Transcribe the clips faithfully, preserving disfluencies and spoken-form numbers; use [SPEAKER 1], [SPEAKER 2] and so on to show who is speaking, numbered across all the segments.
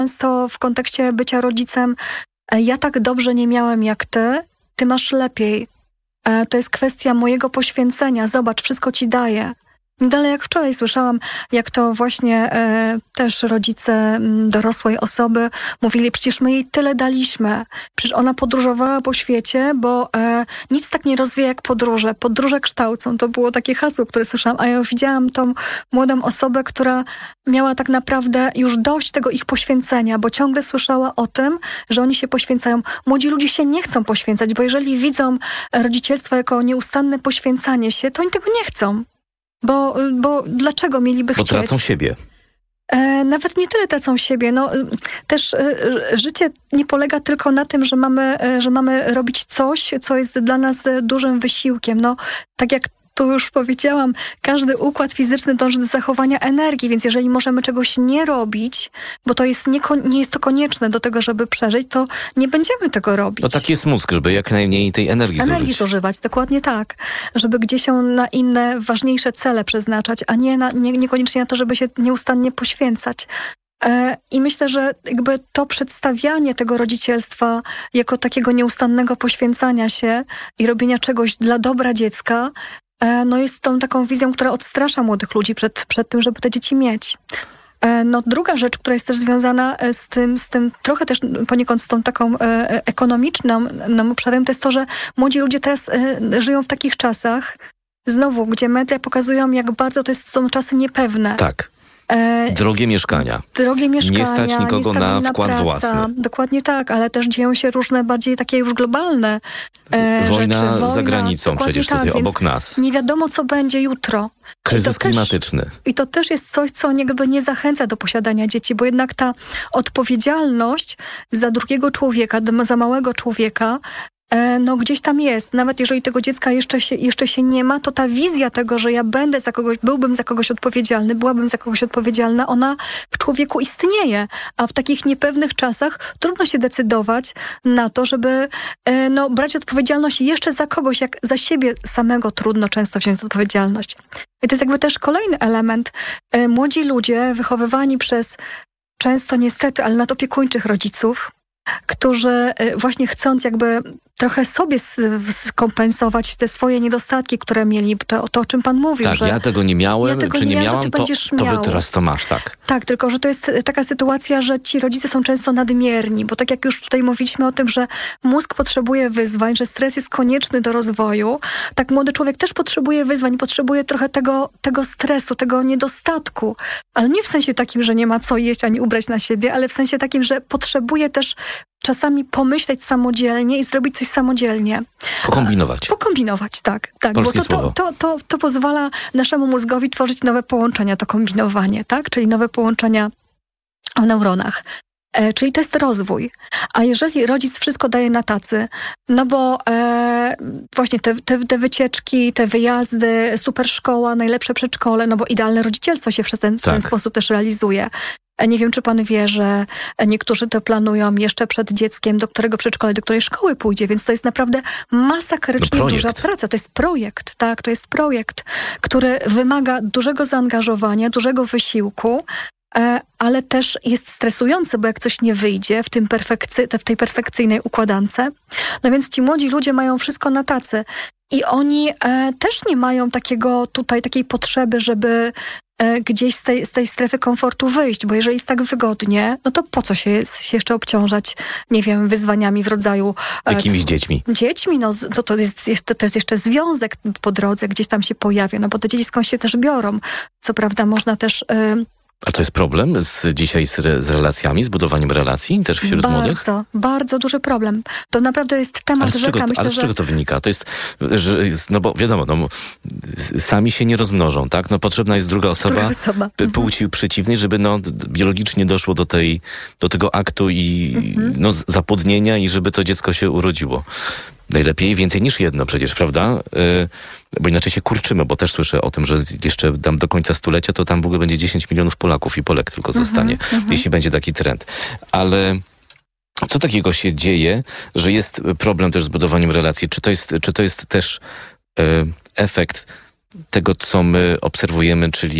[SPEAKER 1] często w kontekście bycia rodzicem, ja tak dobrze nie miałem jak ty, ty masz lepiej. To jest kwestia mojego poświęcenia. Zobacz, wszystko ci daję. Dalej jak wczoraj słyszałam, jak to właśnie e, też rodzice m, dorosłej osoby mówili, przecież my jej tyle daliśmy. Przecież ona podróżowała po świecie, bo e, nic tak nie rozwija jak podróże. Podróże kształcą. To było takie hasło, które słyszałam, a ja widziałam tą młodą osobę, która miała tak naprawdę już dość tego ich poświęcenia, bo ciągle słyszała o tym, że oni się poświęcają. Młodzi ludzie się nie chcą poświęcać, bo jeżeli widzą rodzicielstwo jako nieustanne poświęcanie się, to oni tego nie chcą. Bo, bo dlaczego mieliby
[SPEAKER 2] bo
[SPEAKER 1] chcieć?
[SPEAKER 2] Bo tracą siebie.
[SPEAKER 1] E, nawet nie tyle tracą siebie. No, też e, życie nie polega tylko na tym, że mamy, e, że mamy robić coś, co jest dla nas dużym wysiłkiem. No, tak jak tu już powiedziałam, każdy układ fizyczny dąży do zachowania energii, więc jeżeli możemy czegoś nie robić, bo to jest nie, nie jest to konieczne do tego, żeby przeżyć, to nie będziemy tego robić.
[SPEAKER 2] No tak jest mózg, żeby jak najmniej tej energii,
[SPEAKER 1] energii
[SPEAKER 2] zużyć.
[SPEAKER 1] zużywać, dokładnie tak. Żeby gdzieś się na inne, ważniejsze cele przeznaczać, a nie na, nie, niekoniecznie na to, żeby się nieustannie poświęcać. I myślę, że jakby to przedstawianie tego rodzicielstwa jako takiego nieustannego poświęcania się i robienia czegoś dla dobra dziecka, no jest tą taką wizją, która odstrasza młodych ludzi przed, przed tym, żeby te dzieci mieć. No druga rzecz, która jest też związana z tym, z tym trochę też poniekąd z tą taką ekonomiczną no, obszarem, to jest to, że młodzi ludzie teraz żyją w takich czasach, znowu, gdzie media pokazują, jak bardzo to jest, są czasy niepewne.
[SPEAKER 2] Tak. Drogie mieszkania.
[SPEAKER 1] Drogie mieszkania.
[SPEAKER 2] Nie stać nikogo na wkład
[SPEAKER 1] praca.
[SPEAKER 2] własny.
[SPEAKER 1] Dokładnie tak, ale też dzieją się różne bardziej takie już globalne e,
[SPEAKER 2] Wojna
[SPEAKER 1] rzeczy. Wojna
[SPEAKER 2] za granicą przecież
[SPEAKER 1] tak,
[SPEAKER 2] tutaj obok nas.
[SPEAKER 1] Nie wiadomo, co będzie jutro.
[SPEAKER 2] Kryzys
[SPEAKER 1] I
[SPEAKER 2] klimatyczny.
[SPEAKER 1] Też, I to też jest coś, co jakby nie zachęca do posiadania dzieci, bo jednak ta odpowiedzialność za drugiego człowieka, za małego człowieka, no gdzieś tam jest. Nawet jeżeli tego dziecka jeszcze się, jeszcze się nie ma, to ta wizja tego, że ja będę za kogoś, byłbym za kogoś odpowiedzialny, byłabym za kogoś odpowiedzialna, ona w człowieku istnieje. A w takich niepewnych czasach trudno się decydować na to, żeby no, brać odpowiedzialność jeszcze za kogoś, jak za siebie samego trudno często wziąć odpowiedzialność. I to jest jakby też kolejny element. Młodzi ludzie wychowywani przez często niestety, ale nadopiekuńczych rodziców, którzy właśnie chcąc jakby trochę sobie skompensować te swoje niedostatki, które mieli, to, to o czym pan mówił.
[SPEAKER 2] Tak,
[SPEAKER 1] że
[SPEAKER 2] ja tego nie miałem,
[SPEAKER 1] ja tego
[SPEAKER 2] czy nie,
[SPEAKER 1] nie
[SPEAKER 2] miałam,
[SPEAKER 1] to,
[SPEAKER 2] to, to
[SPEAKER 1] miał.
[SPEAKER 2] wy teraz to masz, tak.
[SPEAKER 1] Tak, tylko że to jest taka sytuacja, że ci rodzice są często nadmierni, bo tak jak już tutaj mówiliśmy o tym, że mózg potrzebuje wyzwań, że stres jest konieczny do rozwoju, tak młody człowiek też potrzebuje wyzwań, potrzebuje trochę tego, tego stresu, tego niedostatku, ale nie w sensie takim, że nie ma co jeść ani ubrać na siebie, ale w sensie takim, że potrzebuje też czasami pomyśleć samodzielnie i zrobić coś samodzielnie.
[SPEAKER 2] Pokombinować.
[SPEAKER 1] Pokombinować, tak. tak
[SPEAKER 2] Polskie
[SPEAKER 1] bo to, to, to, to, to pozwala naszemu mózgowi tworzyć nowe połączenia, to kombinowanie, tak? Czyli nowe połączenia o neuronach. E, czyli to jest rozwój. A jeżeli rodzic wszystko daje na tacy, no bo e, właśnie te, te, te wycieczki, te wyjazdy, super szkoła, najlepsze przedszkole, no bo idealne rodzicielstwo się przez ten, w
[SPEAKER 2] tak.
[SPEAKER 1] ten sposób też realizuje. Nie wiem, czy pan wie, że niektórzy to planują jeszcze przed dzieckiem, do którego przedszkola, do której szkoły pójdzie, więc to jest naprawdę masakrycznie
[SPEAKER 2] no
[SPEAKER 1] duża praca. To jest projekt, tak, to jest projekt, który wymaga dużego zaangażowania, dużego wysiłku, ale też jest stresujący, bo jak coś nie wyjdzie w, tym perfekcy- w tej perfekcyjnej układance, no więc ci młodzi ludzie mają wszystko na tacy. I oni e, też nie mają takiego tutaj, takiej potrzeby, żeby e, gdzieś z tej, z tej strefy komfortu wyjść, bo jeżeli jest tak wygodnie, no to po co się, się jeszcze obciążać, nie wiem, wyzwaniami w rodzaju...
[SPEAKER 2] E, Jakimiś dziećmi?
[SPEAKER 1] Dziećmi, no to, to, jest, to, to jest jeszcze związek po drodze, gdzieś tam się pojawia, no bo te dzieci skąd się też biorą. Co prawda można też... E,
[SPEAKER 2] A to jest problem z, dzisiaj z, re, z relacjami, z budowaniem relacji też wśród
[SPEAKER 1] bardzo,
[SPEAKER 2] młodych?
[SPEAKER 1] Bardzo, bardzo duży problem. To naprawdę jest temat
[SPEAKER 2] ale z
[SPEAKER 1] rzeka.
[SPEAKER 2] Czego,
[SPEAKER 1] Myślę,
[SPEAKER 2] ale z
[SPEAKER 1] że...
[SPEAKER 2] czego to wynika? To jest, że, no bo wiadomo, no, sami się nie rozmnożą, tak? No potrzebna jest druga osoba,
[SPEAKER 1] druga osoba.
[SPEAKER 2] płci przeciwnej, żeby no, biologicznie doszło do, tej, do tego aktu i mhm. no, zapłodnienia i żeby to dziecko się urodziło. Najlepiej więcej niż jedno przecież, prawda? Yy, bo inaczej się kurczymy, bo też słyszę o tym, że jeszcze tam do końca stulecia to tam w ogóle będzie dziesięć milionów Polaków i Polek tylko zostanie, mm-hmm. jeśli będzie taki trend. Ale co takiego się dzieje, że jest problem też z budowaniem relacji? Czy to jest, czy to jest też yy, efekt tego, co my obserwujemy, czyli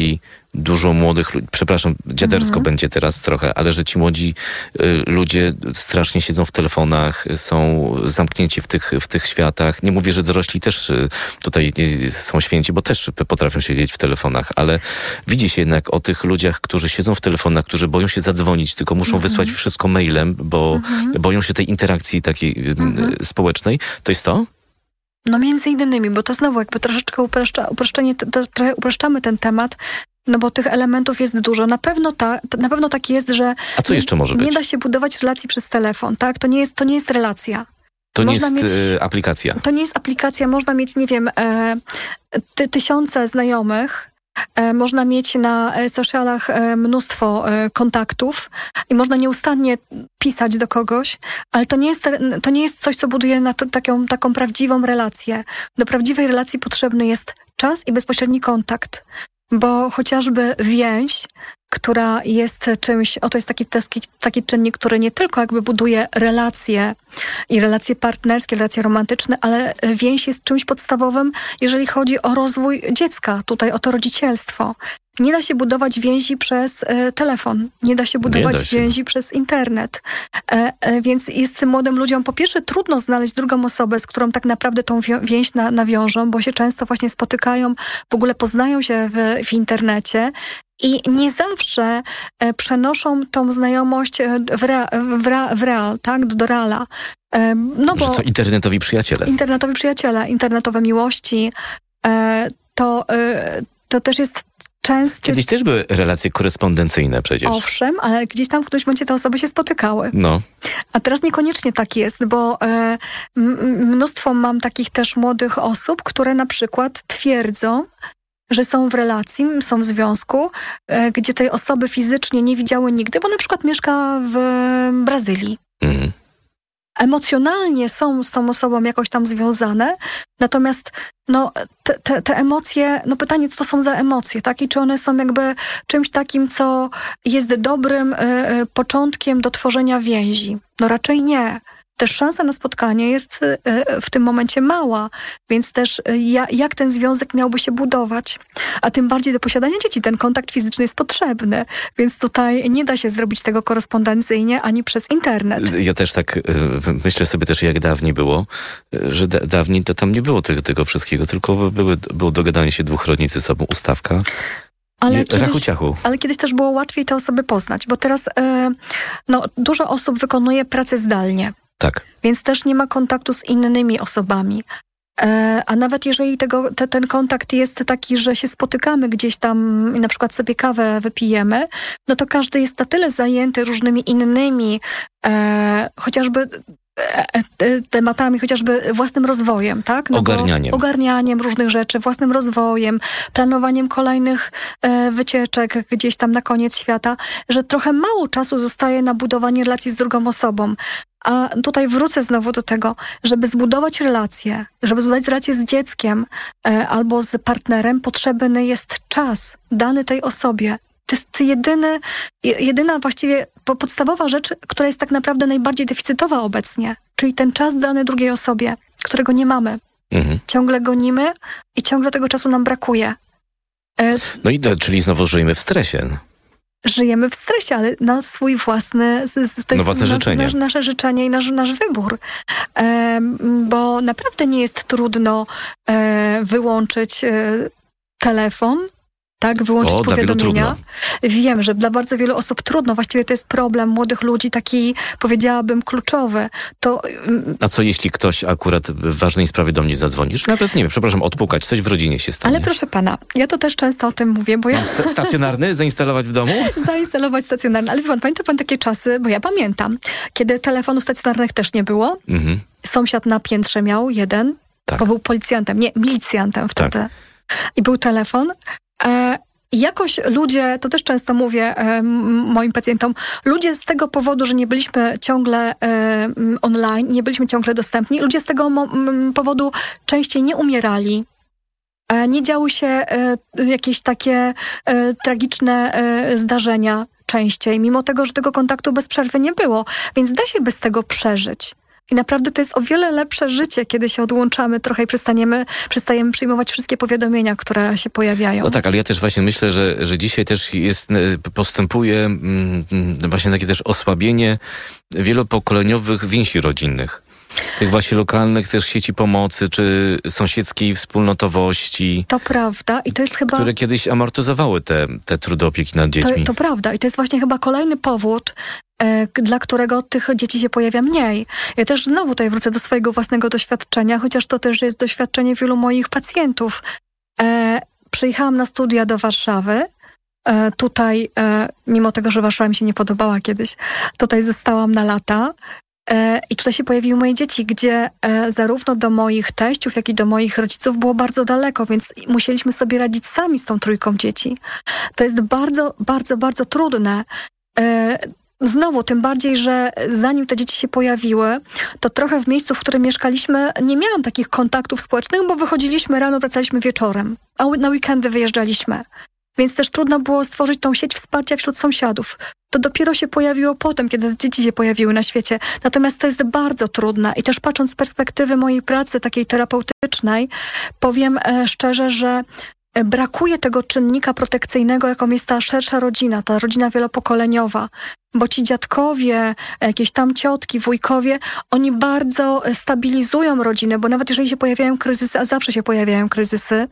[SPEAKER 2] dużo młodych ludzi, przepraszam, dziadersko mhm. będzie teraz trochę, ale że ci młodzi y, ludzie strasznie siedzą w telefonach, są zamknięci w tych, w tych światach. Nie mówię, że dorośli też y, tutaj y, są święci, bo też potrafią siedzieć w telefonach, ale widzi się jednak o tych ludziach, którzy siedzą w telefonach, którzy boją się zadzwonić, tylko muszą mhm. wysłać wszystko mailem, bo mhm. boją się tej interakcji takiej y, mhm. y, społecznej. To jest to?
[SPEAKER 1] No między innymi, bo to znowu jakby troszeczkę upraszcza, uproszczenie, to, trochę upraszczamy ten temat, no bo tych elementów jest dużo. Na pewno, ta, na pewno tak jest, że
[SPEAKER 2] A co jeszcze może
[SPEAKER 1] nie,
[SPEAKER 2] być?
[SPEAKER 1] nie da się budować relacji przez telefon, tak? To nie jest, to nie jest relacja.
[SPEAKER 2] To
[SPEAKER 1] Można
[SPEAKER 2] nie jest
[SPEAKER 1] mieć,
[SPEAKER 2] y, aplikacja.
[SPEAKER 1] To nie jest aplikacja. Można mieć, nie wiem, e, ty, tysiące znajomych, E, można mieć na e, socialach e, mnóstwo e, kontaktów i można nieustannie pisać do kogoś, ale to nie jest, to nie jest coś, co buduje na to, taką, taką prawdziwą relację. Do prawdziwej relacji potrzebny jest czas i bezpośredni kontakt, bo chociażby więź, która jest czymś, oto jest taki, taki, taki czynnik, który nie tylko jakby buduje relacje i relacje partnerskie, relacje romantyczne, ale więź jest czymś podstawowym, jeżeli chodzi o rozwój dziecka, tutaj o to rodzicielstwo. Nie da się budować więzi przez e, telefon, nie da się budować da się. więzi przez internet. E, e, więc jest tym młodym ludziom po pierwsze trudno znaleźć drugą osobę, z którą tak naprawdę tą wią- więź na, nawiążą, bo się często właśnie spotykają, w ogóle poznają się w, w internecie. I nie zawsze e, przenoszą tą znajomość w, rea, w, rea, w real, tak? Do, do reala. E, no bo
[SPEAKER 2] Że to internetowi przyjaciele.
[SPEAKER 1] Internetowi przyjaciele, internetowe miłości. E, to, e, to też jest często...
[SPEAKER 2] Kiedyś też były relacje korespondencyjne przecież.
[SPEAKER 1] Owszem, ale gdzieś tam w którymś momencie te osoby się spotykały.
[SPEAKER 2] No.
[SPEAKER 1] A teraz niekoniecznie tak jest, bo e, m- mnóstwo mam takich też młodych osób, które na przykład twierdzą, że są w relacji, są w związku, e, gdzie tej osoby fizycznie nie widziały nigdy, bo na przykład mieszka w Brazylii. Mhm. Emocjonalnie są z tą osobą jakoś tam związane, natomiast no, te, te, te emocje, no pytanie, co to są za emocje, tak? I czy one są jakby czymś takim, co jest dobrym y, y, początkiem do tworzenia więzi? No raczej nie. Też szansa na spotkanie jest w tym momencie mała, więc też jak ten związek miałby się budować? A tym bardziej do posiadania dzieci ten kontakt fizyczny jest potrzebny, więc tutaj nie da się zrobić tego korespondencyjnie ani przez internet.
[SPEAKER 2] Ja też tak myślę sobie też, jak dawniej było, że da- dawniej to tam nie było tego, tego wszystkiego, tylko były, było dogadanie się dwóch rodzin ze sobą, ustawka.
[SPEAKER 1] Ale kiedyś, ale kiedyś też było łatwiej te osoby poznać, bo teraz e, no, dużo osób wykonuje pracę zdalnie.
[SPEAKER 2] Tak.
[SPEAKER 1] Więc też nie ma kontaktu z innymi osobami. E, a nawet jeżeli tego, te, ten kontakt jest taki, że się spotykamy gdzieś tam i na przykład sobie kawę wypijemy, no to każdy jest na tyle zajęty różnymi innymi, e, chociażby tematami, chociażby własnym rozwojem, tak? No
[SPEAKER 2] ogarnianiem.
[SPEAKER 1] Ogarnianiem różnych rzeczy, własnym rozwojem, planowaniem kolejnych e, wycieczek gdzieś tam na koniec świata, że trochę mało czasu zostaje na budowanie relacji z drugą osobą. A tutaj wrócę znowu do tego, żeby zbudować relacje, żeby zbudować relacje z dzieckiem e, albo z partnerem, potrzebny jest czas dany tej osobie. To jest jedyny, jedyna właściwie podstawowa rzecz, która jest tak naprawdę najbardziej deficytowa obecnie, czyli ten czas dany drugiej osobie, którego nie mamy. Mhm. Ciągle gonimy i ciągle tego czasu nam brakuje. E,
[SPEAKER 2] no i to, czyli znowu żyjemy w stresie.
[SPEAKER 1] Żyjemy w stresie, ale na swój własny, to jest
[SPEAKER 2] no własne
[SPEAKER 1] nas,
[SPEAKER 2] życzenie.
[SPEAKER 1] Nasz, nasze życzenie i nasz, nasz wybór. E, bo naprawdę nie jest trudno e, wyłączyć e, telefon, tak, wyłączyć
[SPEAKER 2] o,
[SPEAKER 1] powiadomienia. Wiem, że dla bardzo wielu osób trudno. Właściwie to jest problem młodych ludzi, taki, powiedziałabym, kluczowy. To...
[SPEAKER 2] A co jeśli ktoś akurat w ważnej sprawie do mnie zadzwonisz? Nawet, nie wiem, przepraszam, odpukać, coś w rodzinie się stanie.
[SPEAKER 1] Ale proszę pana, ja to też często o tym mówię, bo ja...
[SPEAKER 2] Sta- stacjonarny? Zainstalować w domu?
[SPEAKER 1] Zainstalować stacjonarny. Ale wie pan, pamięta pan takie czasy, bo ja pamiętam, kiedy telefonów stacjonarnych też nie było. Mhm. Sąsiad na piętrze miał jeden, tak. Bo był policjantem, nie, milicjantem wtedy. Tak. I był telefon. E, jakoś ludzie, to też często mówię e, moim pacjentom, ludzie z tego powodu, że nie byliśmy ciągle e, online, nie byliśmy ciągle dostępni, ludzie z tego mo- m, powodu częściej nie umierali. E, nie działy się e, jakieś takie e, tragiczne e, zdarzenia częściej, mimo tego, że tego kontaktu bez przerwy nie było. Więc da się bez tego przeżyć. I naprawdę to jest o wiele lepsze życie, kiedy się odłączamy trochę i przestaniemy, przestajemy przyjmować wszystkie powiadomienia, które się pojawiają.
[SPEAKER 2] No tak, ale ja też właśnie myślę, że, że dzisiaj też jest, postępuje mm, właśnie takie też osłabienie wielopokoleniowych więzi rodzinnych. Tych właśnie lokalnych też sieci pomocy, czy sąsiedzkiej wspólnotowości.
[SPEAKER 1] To prawda i to jest chyba...
[SPEAKER 2] Które kiedyś amortyzowały te, te trudy opieki nad dziećmi.
[SPEAKER 1] To, to prawda i to jest właśnie chyba kolejny powód, e, dla którego tych dzieci się pojawia mniej. Ja też znowu tutaj wrócę do swojego własnego doświadczenia, chociaż to też jest doświadczenie wielu moich pacjentów. E, przyjechałam na studia do Warszawy. E, tutaj, e, mimo tego, że Warszawa mi się nie podobała kiedyś, tutaj zostałam na lata. I tutaj się pojawiły moje dzieci, gdzie zarówno do moich teściów, jak i do moich rodziców było bardzo daleko, więc musieliśmy sobie radzić sami z tą trójką dzieci. To jest bardzo, bardzo, bardzo trudne. Znowu, tym bardziej, że zanim te dzieci się pojawiły, to trochę w miejscu, w którym mieszkaliśmy, nie miałam takich kontaktów społecznych, bo wychodziliśmy rano, wracaliśmy wieczorem, a na weekendy wyjeżdżaliśmy. Więc też trudno było stworzyć tą sieć wsparcia wśród sąsiadów. To dopiero się pojawiło potem, kiedy dzieci się pojawiły na świecie. Natomiast to jest bardzo trudne. I też patrząc z perspektywy mojej pracy takiej terapeutycznej, powiem e, szczerze, że brakuje tego czynnika protekcyjnego, jaką jest ta szersza rodzina, ta rodzina wielopokoleniowa. Bo ci dziadkowie, jakieś tam ciotki, wujkowie, oni bardzo stabilizują rodzinę, bo nawet jeżeli się pojawiają kryzysy, a zawsze się pojawiają kryzysy,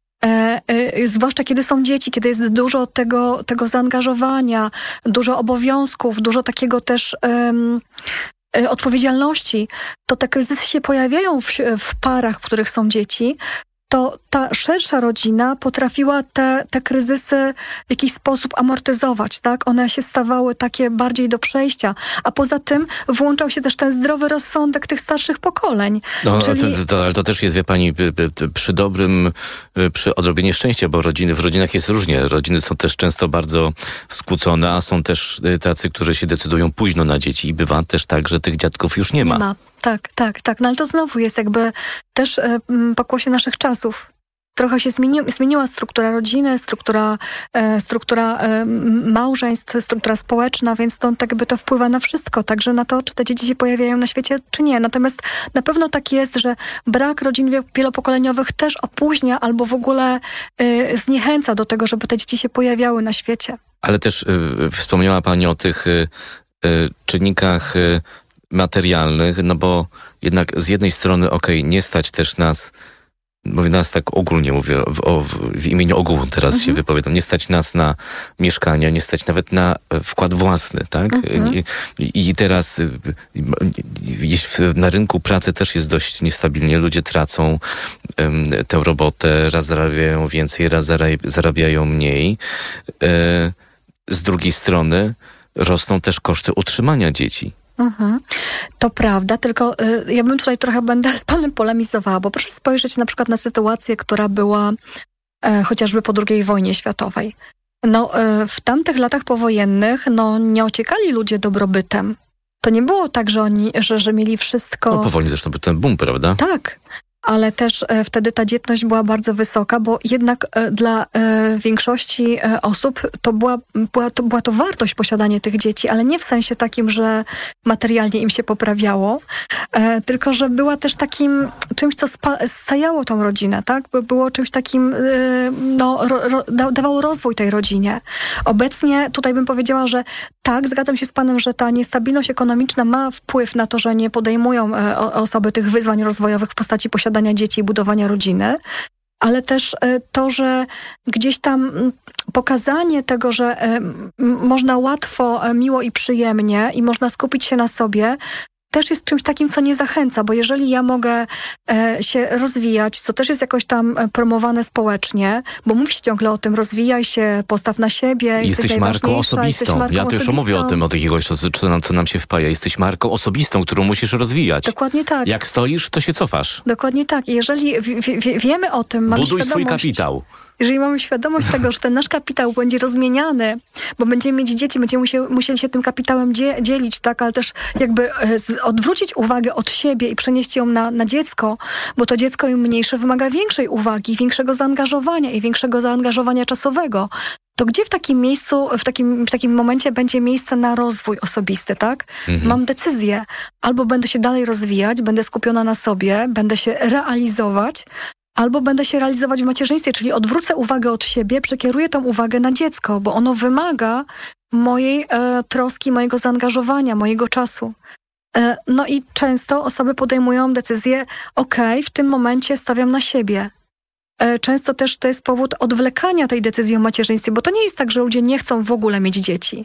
[SPEAKER 1] E, e, zwłaszcza kiedy są dzieci, kiedy jest dużo tego, tego zaangażowania, dużo obowiązków, dużo takiego też um, e, odpowiedzialności, to te kryzysy się pojawiają w, w parach, w których są dzieci, to ta szersza rodzina potrafiła te, te kryzysy w jakiś sposób amortyzować, tak? One się stawały takie bardziej do przejścia, a poza tym włączał się też ten zdrowy rozsądek tych starszych pokoleń.
[SPEAKER 2] No,
[SPEAKER 1] Czyli...
[SPEAKER 2] to, to, ale to też jest, wie pani, przy dobrym, przy odrobinie szczęścia, bo rodziny, w rodzinach jest różnie. Rodziny są też często bardzo skłócone, a są też tacy, którzy się decydują późno na dzieci i bywa też tak, że tych dziadków już nie ma.
[SPEAKER 1] Nie ma. Tak, tak, tak. No ale to znowu jest jakby też e, pokłosie naszych czasów. Trochę się zmieni, zmieniła struktura rodziny, struktura, e, struktura e, małżeństw, struktura społeczna, więc to tak jakby to wpływa na wszystko, także na to, czy te dzieci się pojawiają na świecie, czy nie. Natomiast na pewno tak jest, że brak rodzin wielopokoleniowych też opóźnia albo w ogóle e, zniechęca do tego, żeby te dzieci się pojawiały na świecie.
[SPEAKER 2] Ale też y, wspomniała pani o tych y, y, czynnikach y, materialnych, no bo jednak z jednej strony, okej, okay, nie stać też nas, mówię nas tak ogólnie, mówię w, o, w imieniu ogółu teraz mhm. się wypowiadam, nie stać nas na mieszkania, nie stać nawet na wkład własny, tak? Mhm. I, I teraz na rynku pracy też jest dość niestabilnie, ludzie tracą um, tę robotę, raz zarabiają więcej, raz zarabiają mniej. E, z drugiej strony rosną też koszty utrzymania dzieci.
[SPEAKER 1] Mhm. To prawda, tylko y, ja bym tutaj trochę będę z panem polemizowała, bo proszę spojrzeć na przykład na sytuację, która była y, chociażby po drugiej wojnie światowej. No, y, w tamtych latach powojennych no, nie ociekali ludzie dobrobytem. To nie było tak, że oni, że, że mieli wszystko...
[SPEAKER 2] No po wojnie zresztą był ten boom, prawda?
[SPEAKER 1] Tak. Ale też e, wtedy ta dzietność była bardzo wysoka, bo jednak e, dla e, większości e, osób to była, była, to była to wartość posiadanie tych dzieci, ale nie w sensie takim, że materialnie im się poprawiało, e, tylko że była też takim czymś, co spa- scajało tą rodzinę, tak? By było czymś takim, e, no, ro, ro, da, dawało rozwój tej rodzinie. Obecnie tutaj bym powiedziała, że tak, zgadzam się z panem, że ta niestabilność ekonomiczna ma wpływ na to, że nie podejmują e, osoby tych wyzwań rozwojowych w postaci posiadania dzieci i budowania rodziny, ale też to, że gdzieś tam pokazanie tego, że można łatwo, miło i przyjemnie i można skupić się na sobie, też jest czymś takim, co nie zachęca, bo jeżeli ja mogę e, się rozwijać, co też jest jakoś tam promowane społecznie, bo mówi się ciągle o tym, rozwijaj się, postaw na siebie,
[SPEAKER 2] jesteś, jesteś marką osobistą. Jesteś marką ja to już mówię o tym, o jakiegoś, co nam, co nam się wpaja. Jesteś marką osobistą, którą musisz rozwijać.
[SPEAKER 1] Dokładnie tak.
[SPEAKER 2] Jak stoisz, to się cofasz.
[SPEAKER 1] Dokładnie tak. I jeżeli w, w, wiemy o tym, mamy
[SPEAKER 2] Buduj
[SPEAKER 1] świadomość...
[SPEAKER 2] swój kapitał.
[SPEAKER 1] jeżeli mamy świadomość tego, że ten nasz kapitał będzie rozmieniany, bo będziemy mieć dzieci, będziemy musieli, musieli się tym kapitałem dzie- dzielić, tak, ale też jakby e, z, odwrócić uwagę od siebie i przenieść ją na, na dziecko, bo to dziecko im mniejsze wymaga większej uwagi, większego zaangażowania i większego zaangażowania czasowego. To gdzie w takim miejscu, w takim, w takim momencie będzie miejsce na rozwój osobisty, tak? Mhm. Mam decyzję. Albo będę się dalej rozwijać, będę skupiona na sobie, będę się realizować, albo będę się realizować w macierzyństwie, czyli odwrócę uwagę od siebie, przekieruję tą uwagę na dziecko, bo ono wymaga mojej e, troski, mojego zaangażowania, mojego czasu. E, no i często osoby podejmują decyzję, okej, okay, w tym momencie stawiam na siebie. Często też to jest powód odwlekania tej decyzji o macierzyństwie, bo to nie jest tak, że ludzie nie chcą w ogóle mieć dzieci.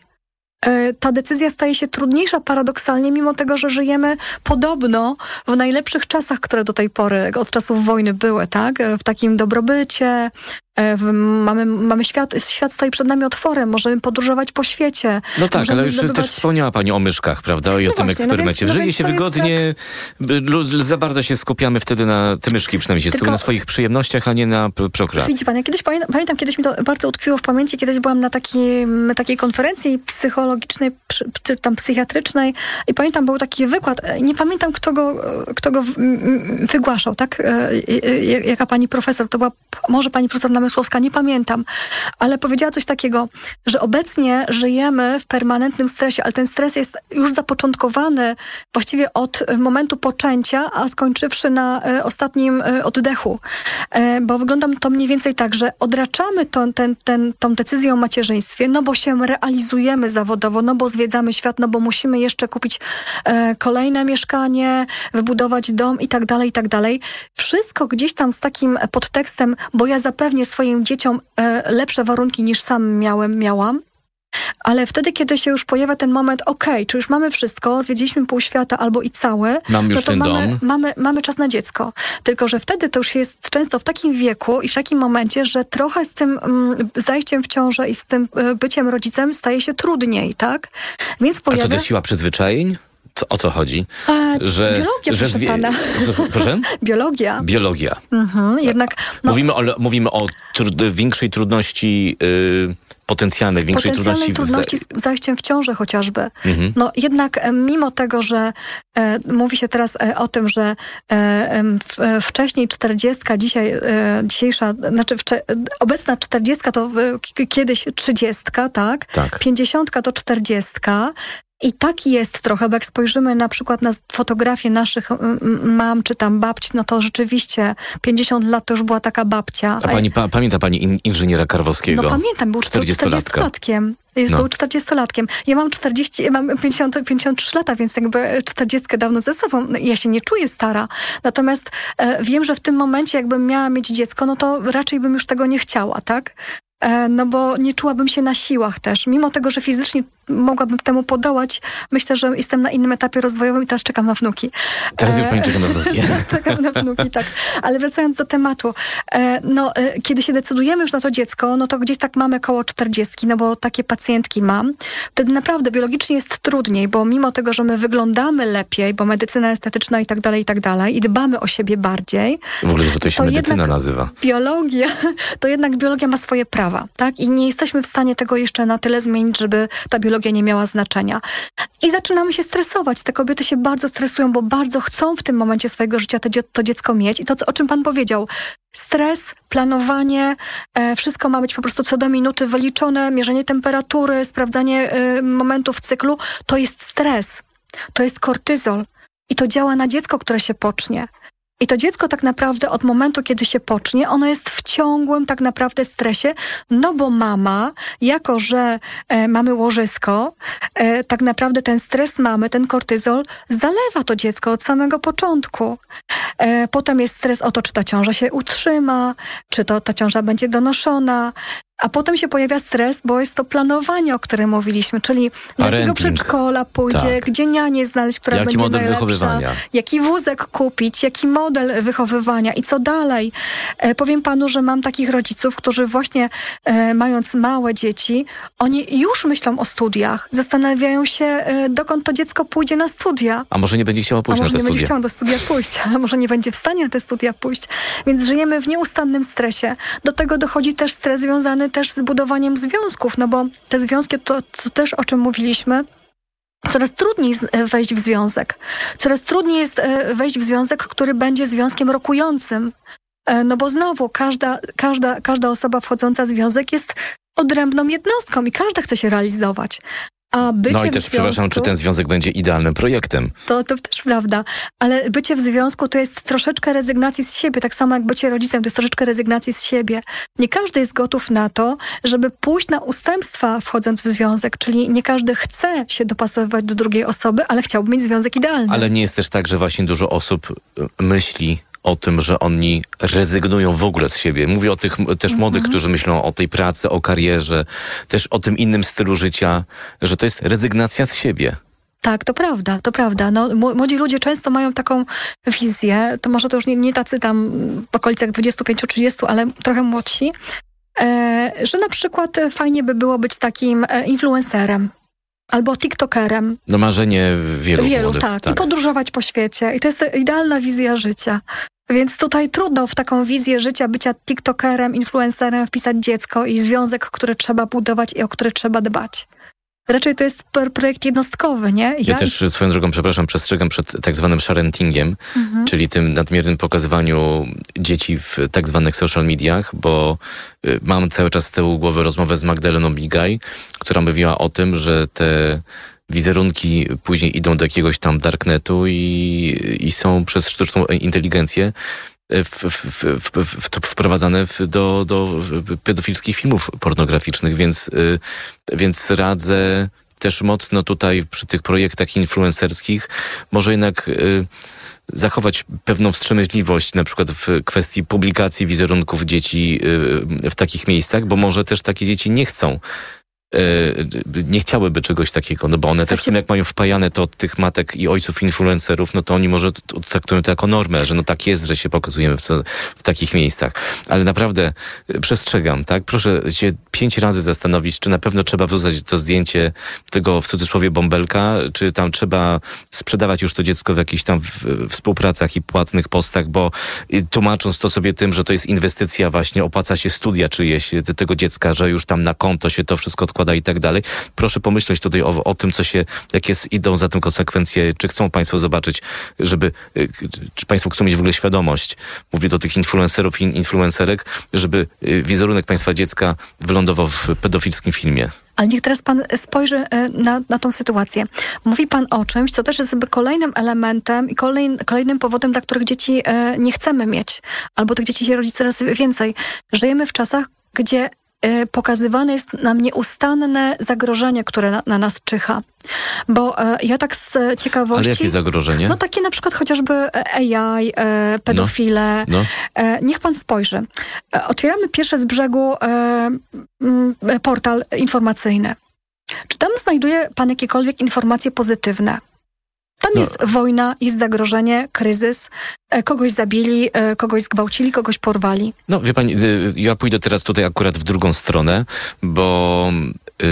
[SPEAKER 1] Ta decyzja staje się trudniejsza paradoksalnie, mimo tego, że żyjemy podobno w najlepszych czasach, które do tej pory, od czasów wojny były, tak? W takim dobrobycie, w, mamy, mamy świat, świat stoi przed nami otworem, możemy podróżować po świecie.
[SPEAKER 2] No tak, ale już
[SPEAKER 1] zdobywać...
[SPEAKER 2] też wspomniała pani o myszkach, prawda? I
[SPEAKER 1] no
[SPEAKER 2] o tym
[SPEAKER 1] właśnie,
[SPEAKER 2] eksperymencie.
[SPEAKER 1] No więc,
[SPEAKER 2] Żyje
[SPEAKER 1] no
[SPEAKER 2] się
[SPEAKER 1] więc
[SPEAKER 2] wygodnie, tak... za bardzo się skupiamy wtedy na, te myszki przynajmniej się Tylko... skupiamy na swoich przyjemnościach, a nie na prokreacji.
[SPEAKER 1] Widzi pan, ja kiedyś pamiętam, pamiętam, kiedyś mi to bardzo utkwiło w pamięci, kiedyś byłam na takiej, takiej konferencji psychologicznej, czy tam psychiatrycznej i pamiętam, był taki wykład, nie pamiętam, kto go, kto go wygłaszał, tak? Jaka pani profesor, to była może pani profesor Namysłowska, nie pamiętam, ale powiedziała coś takiego, że obecnie żyjemy w permanentnym stresie, ale ten stres jest już zapoczątkowany właściwie od momentu poczęcia, a skończywszy na ostatnim oddechu. Bo wygląda to mniej więcej tak, że odraczamy tą, ten, ten, tą decyzję o macierzyństwie, no bo się realizujemy zawodowo, no bo zwiedzamy świat, no bo musimy jeszcze kupić kolejne mieszkanie, wybudować dom i tak dalej, i tak dalej. Wszystko gdzieś tam z takim podtekstem, bo ja zapewnię swoim dzieciom e, lepsze warunki niż sam miałem, miałam. Ale wtedy, kiedy się już pojawia ten moment, okej, okay, czy już mamy wszystko, zwiedziliśmy pół świata albo i całe,
[SPEAKER 2] Mam już
[SPEAKER 1] no to
[SPEAKER 2] ten
[SPEAKER 1] mamy,
[SPEAKER 2] dom.
[SPEAKER 1] Mamy, mamy czas na dziecko. Tylko, że wtedy to już jest często w takim wieku i w takim momencie, że trochę z tym mm, zajściem w ciążę i z tym y, byciem rodzicem staje się trudniej, tak? Więc pojawia...
[SPEAKER 2] A to jest siła przyzwyczajeń? Co, o co chodzi?
[SPEAKER 1] E,
[SPEAKER 2] że,
[SPEAKER 1] biologia,
[SPEAKER 2] że
[SPEAKER 1] proszę
[SPEAKER 2] zwie...
[SPEAKER 1] pana.
[SPEAKER 2] Proszę?
[SPEAKER 1] Biologia.
[SPEAKER 2] Biologia.
[SPEAKER 1] Mhm, jednak... No,
[SPEAKER 2] mówimy o, mówimy o trud, większej trudności... Yy... Potencjalnej, większej
[SPEAKER 1] Potencjalnej
[SPEAKER 2] trudności,
[SPEAKER 1] trudności z zajściem w ciążę chociażby.
[SPEAKER 2] Mhm.
[SPEAKER 1] No jednak e, mimo tego, że e, mówi się teraz e, o tym, że e, e, wcześniej czterdziestka, dzisiaj e, dzisiejsza, znaczy wcze, obecna czterdziestka to e, k- kiedyś trzydziestka, tak?
[SPEAKER 2] tak?
[SPEAKER 1] Pięćdziesiątka to czterdziestka. I tak jest trochę, bo jak spojrzymy na przykład na fotografie naszych mam czy tam babci, no to rzeczywiście pięćdziesiąt lat to już była taka babcia.
[SPEAKER 2] A pani, pa, pamięta pani in, inżyniera Karwowskiego?
[SPEAKER 1] No pamiętam, był czterdziestolatkiem. Jest, no. Był czterdziestolatkiem. Ja mam czterdzieści, ja mam pięćdziesiąt, pięćdziesiąt trzy lata, więc jakby czterdziestkę dawno ze sobą. Ja się nie czuję stara. Natomiast e, wiem, że w tym momencie jakbym miała mieć dziecko, no to raczej bym już tego nie chciała, tak? E, no bo nie czułabym się na siłach też. Mimo tego, że fizycznie mogłabym temu podołać, myślę, że jestem na innym etapie rozwojowym i teraz czekam na wnuki.
[SPEAKER 2] Teraz już pani czeka na wnuki.
[SPEAKER 1] Teraz czekam na wnuki, tak. Ale wracając do tematu, e, no e, kiedy się decydujemy już na to dziecko, no to gdzieś tak mamy koło czterdziestki, no bo takie pacjentki mam. Wtedy naprawdę biologicznie jest trudniej, bo mimo tego, że my wyglądamy lepiej, bo medycyna estetyczna i tak dalej, i tak dalej, i dbamy o siebie bardziej.
[SPEAKER 2] W ogóle, że to się
[SPEAKER 1] to
[SPEAKER 2] medycyna nazywa.
[SPEAKER 1] Biologia, to jednak biologia ma swoje prawa, tak? I nie jesteśmy w stanie tego jeszcze na tyle zmienić, żeby ta biologia nie miała znaczenia. I zaczynamy się stresować. Te kobiety się bardzo stresują, bo bardzo chcą w tym momencie swojego życia to, to dziecko mieć. I to, o czym pan powiedział, stres, planowanie, e, wszystko ma być po prostu co do minuty wyliczone, mierzenie temperatury, sprawdzanie e, momentów cyklu, to jest stres. To jest kortyzol. I to działa na dziecko, które się pocznie. I to dziecko tak naprawdę od momentu, kiedy się pocznie, ono jest w ciągłym tak naprawdę stresie, no bo mama, jako że e, mamy łożysko, e, tak naprawdę ten stres mamy, ten kortyzol zalewa to dziecko od samego początku. E, potem jest stres o to, czy ta ciąża się utrzyma, czy to ta ciąża będzie donoszona. A potem się pojawia stres, bo jest to planowanie, o którym mówiliśmy, czyli do jakiego przedszkola pójdzie,
[SPEAKER 2] tak.
[SPEAKER 1] gdzie nianię znaleźć, która
[SPEAKER 2] jaki
[SPEAKER 1] będzie
[SPEAKER 2] model
[SPEAKER 1] najlepsza,
[SPEAKER 2] wychowywania.
[SPEAKER 1] Jaki wózek kupić, jaki model wychowywania i co dalej. E, powiem panu, że mam takich rodziców, którzy właśnie e, mając małe dzieci, oni już myślą o studiach, zastanawiają się, e, dokąd to dziecko pójdzie na studia.
[SPEAKER 2] A może nie będzie chciało pójść
[SPEAKER 1] a
[SPEAKER 2] na te
[SPEAKER 1] może nie
[SPEAKER 2] studia.
[SPEAKER 1] będzie chciało do studia pójść, a może nie będzie w stanie na te studia pójść. Więc żyjemy w nieustannym stresie. Do tego dochodzi też stres związany też z budowaniem związków, no bo te związki, to, to też o czym mówiliśmy, coraz trudniej wejść w związek. Coraz trudniej jest wejść w związek, który będzie związkiem rokującym. No bo znowu, każda, każda, każda osoba wchodząca w związek jest odrębną jednostką i każda chce się realizować. A bycie
[SPEAKER 2] no i
[SPEAKER 1] w
[SPEAKER 2] też,
[SPEAKER 1] związku,
[SPEAKER 2] przepraszam, czy ten związek będzie idealnym projektem?
[SPEAKER 1] To, to też prawda, ale bycie w związku to jest troszeczkę rezygnacji z siebie, tak samo jak bycie rodzicem, to jest troszeczkę rezygnacji z siebie. Nie każdy jest gotów na to, żeby pójść na ustępstwa wchodząc w związek, czyli nie każdy chce się dopasowywać do drugiej osoby, ale chciałby mieć związek idealny.
[SPEAKER 2] Ale nie jest też tak, że właśnie dużo osób myśli o tym, że oni rezygnują w ogóle z siebie. Mówię o tych też młodych, mm-hmm. którzy myślą o tej pracy, o karierze, też o tym innym stylu życia, że to jest rezygnacja z siebie.
[SPEAKER 1] Tak, to prawda, to prawda. No, młodzi ludzie często mają taką wizję, to może to już nie, nie tacy tam w okolicach dwudziestu pięciu trzydziestu, ale trochę młodsi, e, że na przykład fajnie by było być takim e, influencerem. Albo tiktokerem.
[SPEAKER 2] No marzenie wielu,
[SPEAKER 1] wielu
[SPEAKER 2] młodych.
[SPEAKER 1] Tak.
[SPEAKER 2] tak.
[SPEAKER 1] I podróżować po świecie. I to jest idealna wizja życia. Więc tutaj trudno w taką wizję życia bycia tiktokerem, influencerem wpisać dziecko i związek, który trzeba budować i o który trzeba dbać. Raczej to jest projekt jednostkowy, nie?
[SPEAKER 2] Ja, ja też swoją drogą, przepraszam, przestrzegam przed tak zwanym sharentingiem, mhm. czyli tym nadmiernym pokazywaniu dzieci w tak zwanych social mediach, bo y, mam cały czas z tyłu głowy rozmowę z Magdaleną Bigaj, która mówiła o tym, że te wizerunki później idą do jakiegoś tam darknetu i, i są przez sztuczną inteligencję W, w, w, w, w, wprowadzane w, do, do pedofilskich filmów pornograficznych, więc, y, więc radzę też mocno tutaj przy tych projektach influencerskich może jednak y, zachować pewną wstrzemięźliwość na przykład w kwestii publikacji wizerunków dzieci y, w takich miejscach, bo może też takie dzieci nie chcą nie chciałyby czegoś takiego, no bo one też w tym, jak mają wpajane to od tych matek i ojców influencerów, no to oni może traktują to jako normę, że no tak jest, że się pokazujemy w, w takich miejscach. Ale naprawdę przestrzegam, tak? Proszę się pięć razy zastanowić, czy na pewno trzeba wrzucać to zdjęcie tego w cudzysłowie bąbelka, czy tam trzeba sprzedawać już to dziecko w jakichś tam w, współpracach i płatnych postach, bo tłumacząc to sobie tym, że to jest inwestycja właśnie, opłaca się studia czyjeś tego dziecka, że już tam na konto się to wszystko odkłada i tak dalej. Proszę pomyśleć tutaj o, o tym, co się, jakie idą za tym konsekwencje, czy chcą państwo zobaczyć, żeby, czy państwo chcą mieć w ogóle świadomość, mówię do tych influencerów i influencerek, żeby wizerunek państwa dziecka wylądował w pedofilskim filmie.
[SPEAKER 1] Ale niech teraz pan spojrzy na, na tą sytuację. Mówi pan o czymś, co też jest jakby kolejnym elementem i kolejnym, kolejnym powodem, dla których dzieci nie chcemy mieć. Albo tych dzieci się rodzi coraz więcej. Żyjemy w czasach, gdzie pokazywane jest nam nieustanne zagrożenie, które na, na nas czyha. Bo e, ja tak z ciekawości...
[SPEAKER 2] Ale jakie zagrożenie?
[SPEAKER 1] No takie na przykład chociażby A I, e, pedofile. No. No. E, niech pan spojrzy. E, otwieramy pierwsze z brzegu e, m, portal informacyjny. Czy tam znajduje pan jakiekolwiek informacje pozytywne? Tam no. jest wojna, jest zagrożenie, kryzys, kogoś zabili, kogoś zgwałcili, kogoś porwali.
[SPEAKER 2] No wie pani, ja pójdę teraz tutaj akurat w drugą stronę, bo y,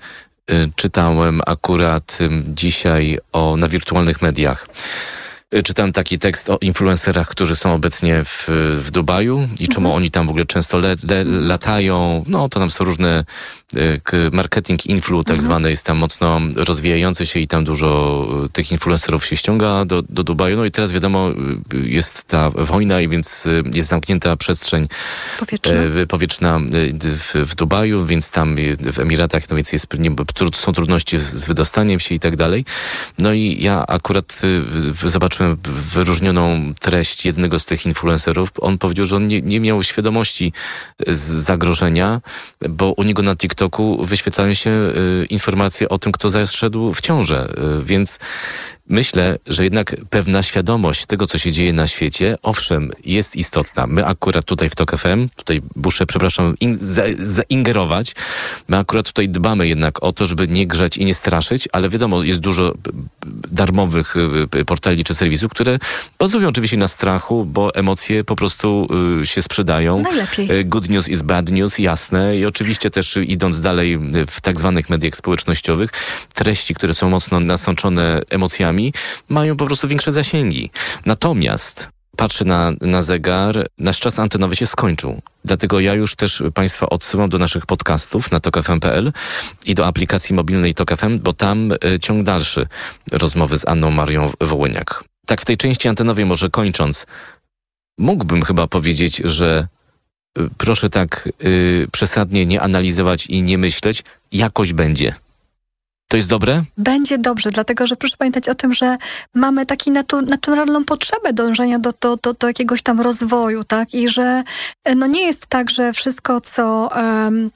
[SPEAKER 2] y, czytałem akurat y, dzisiaj o, na wirtualnych mediach. Czytałem taki tekst o influencerach, którzy są obecnie w, w Dubaju i czemu mhm. oni tam w ogóle często le, le, latają. No to tam są różne marketing influ tak mhm. zwany jest tam mocno rozwijający się i tam dużo tych influencerów się ściąga do, do Dubaju. No i teraz wiadomo, jest ta wojna i więc jest zamknięta przestrzeń powietrzna, powietrzna w, w Dubaju, więc tam w Emiratach no więc jest, nie, są trudności z wydostaniem się i tak dalej. No i ja akurat zobaczyłem wyróżnioną treść jednego z tych influencerów. On powiedział, że on nie, nie miał świadomości z zagrożenia, bo u niego na TikToku TikToku wyświetlają się y, informacje o tym, kto zaszedł w ciążę. Y, więc myślę, że jednak pewna świadomość tego, co się dzieje na świecie, owszem, jest istotna. My akurat tutaj w Tok F M, tutaj muszę, przepraszam, in, za, zaingerować, my akurat tutaj dbamy jednak o to, żeby nie grzać i nie straszyć, ale wiadomo, jest dużo darmowych portali czy serwisów, które bazują oczywiście na strachu, bo emocje po prostu y, się sprzedają.
[SPEAKER 1] Najlepiej.
[SPEAKER 2] Good news is bad news, jasne. I oczywiście też idąc dalej w tak zwanych mediach społecznościowych, treści, które są mocno nasączone emocjami, mają po prostu większe zasięgi. Natomiast patrzę na, na zegar, nasz czas antenowy się skończył. Dlatego ja już też Państwa odsyłam do naszych podcastów na tok f m kropka p l i do aplikacji mobilnej Tok F M, bo tam y, ciąg dalszy rozmowy z Anną Marią Wołyniak. Tak w tej części antenowej może kończąc, mógłbym chyba powiedzieć, że y, proszę tak y, przesadnie nie analizować i nie myśleć, jakoś będzie. To jest dobre?
[SPEAKER 1] Będzie dobrze, dlatego że proszę pamiętać o tym, że mamy taką natu, naturalną potrzebę dążenia do, do, do, do jakiegoś tam rozwoju, tak? I że no nie jest tak, że wszystko, co... Um,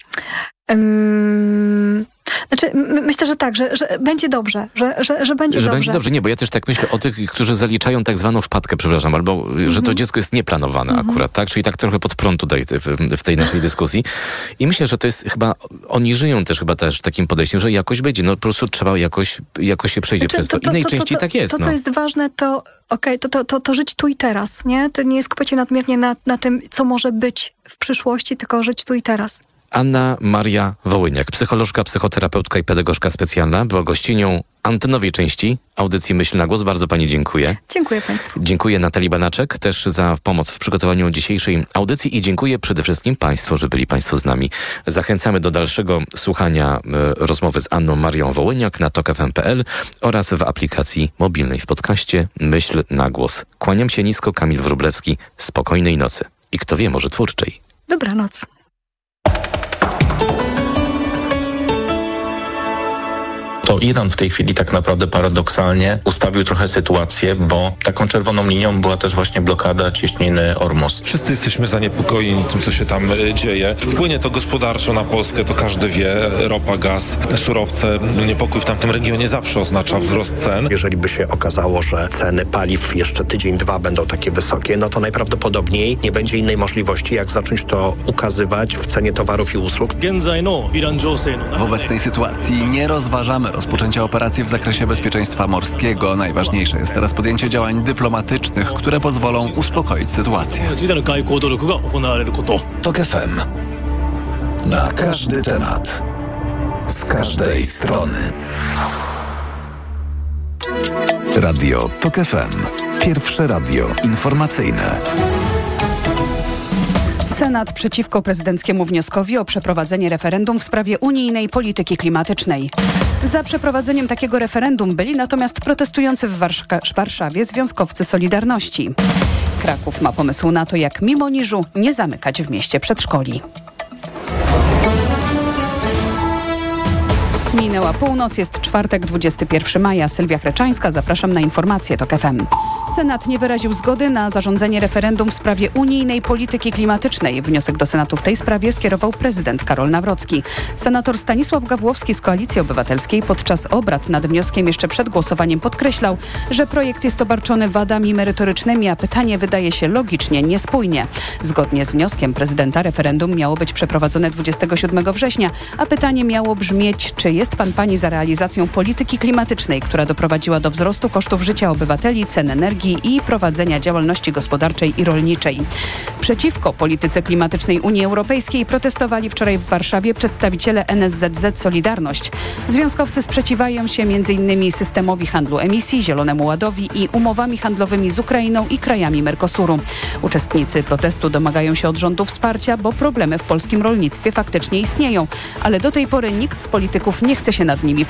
[SPEAKER 1] um, Znaczy, my, myślę, że tak, że, że będzie dobrze, że, że, że będzie
[SPEAKER 2] że
[SPEAKER 1] dobrze.
[SPEAKER 2] będzie dobrze, nie, bo ja też tak myślę o tych, którzy zaliczają tak zwaną wpadkę, przepraszam, albo mm-hmm. że to dziecko jest nieplanowane mm-hmm. akurat, tak? Czyli tak trochę pod prąd tutaj w, w tej naszej dyskusji. I myślę, że to jest chyba, oni żyją też chyba też takim podejściem, że jakoś będzie, no po prostu trzeba jakoś, jakoś się przejdzie znaczy, przez to. to, to I najczęściej to, to, tak jest.
[SPEAKER 1] To, co
[SPEAKER 2] no.
[SPEAKER 1] jest ważne, to okej, okay, to, to, to, to żyć tu i teraz, nie? To nie skupiać się nadmiernie na, na tym, co może być w przyszłości, tylko żyć tu i teraz.
[SPEAKER 2] Anna Maria Wołyniak, psycholożka, psychoterapeutka i pedagogzka specjalna, była gościnią antenowej części audycji Myśl na Głos. Bardzo Pani dziękuję.
[SPEAKER 1] Dziękuję Państwu.
[SPEAKER 2] Dziękuję Natalii Banaczek też za pomoc w przygotowaniu dzisiejszej audycji i dziękuję przede wszystkim Państwu, że byli Państwo z nami. Zachęcamy do dalszego słuchania y, rozmowy z Anną Marią Wołyniak na tok f m kropka p l oraz w aplikacji mobilnej w podcaście Myśl na Głos. Kłaniam się nisko, Kamil Wróblewski. Spokojnej nocy. I kto wie, może twórczej.
[SPEAKER 1] Dobranoc.
[SPEAKER 3] To Iran w tej chwili tak naprawdę paradoksalnie ustawił trochę sytuację, bo taką czerwoną linią była też właśnie blokada cieśniny Ormus.
[SPEAKER 4] Wszyscy jesteśmy zaniepokojeni tym, co się tam dzieje. Wpłynie to gospodarczo na Polskę, to każdy wie. Ropa, gaz, surowce. Niepokój w tamtym regionie zawsze oznacza wzrost cen.
[SPEAKER 5] Jeżeli by się okazało, że ceny paliw jeszcze tydzień, dwa będą takie wysokie, no to najprawdopodobniej nie będzie innej możliwości, jak zacząć to ukazywać w cenie towarów i usług.
[SPEAKER 6] Wobec tej sytuacji nie rozważamy rozpoczęcia operacji w zakresie bezpieczeństwa morskiego. Najważniejsze jest teraz podjęcie działań dyplomatycznych, które pozwolą uspokoić sytuację.
[SPEAKER 7] Tok F M. Na każdy temat. Z każdej strony. Radio Tok F M. Pierwsze radio informacyjne.
[SPEAKER 8] Senat przeciwko prezydenckiemu wnioskowi o przeprowadzenie referendum w sprawie unijnej polityki klimatycznej. Za przeprowadzeniem takiego referendum byli natomiast protestujący w Warsz- Warszawie związkowcy Solidarności. Kraków ma pomysł na to, jak mimo niżu nie zamykać w mieście przedszkoli. Minęła północ, jest czwartek, dwudziestego pierwszego maja. Sylwia Chreczańska, zapraszam na informacje Tok F M. Senat nie wyraził zgody na zarządzenie referendum w sprawie unijnej polityki klimatycznej. Wniosek do Senatu w tej sprawie skierował prezydent Karol Nawrocki. Senator Stanisław Gawłowski z Koalicji Obywatelskiej podczas obrad nad wnioskiem jeszcze przed głosowaniem podkreślał, że projekt jest obarczony wadami merytorycznymi, a pytanie wydaje się logicznie niespójnie. Zgodnie z wnioskiem prezydenta referendum miało być przeprowadzone dwudziestego siódmego września, a pytanie miało brzmieć, czy jest Jest pan, pani za realizacją polityki klimatycznej, która doprowadziła do wzrostu kosztów życia obywateli, cen energii i prowadzenia działalności gospodarczej i rolniczej. Przeciwko polityce klimatycznej Unii Europejskiej protestowali wczoraj w Warszawie przedstawiciele N S Z Z Solidarność. Związkowcy sprzeciwiają się między innymi systemowi handlu emisji, Zielonemu Ładowi i umowami handlowymi z Ukrainą i krajami Mercosuru. Uczestnicy protestu domagają się od rządu wsparcia, bo problemy w polskim rolnictwie faktycznie istnieją, ale do tej pory nikt z polityków nie chce się nad nimi pochylić.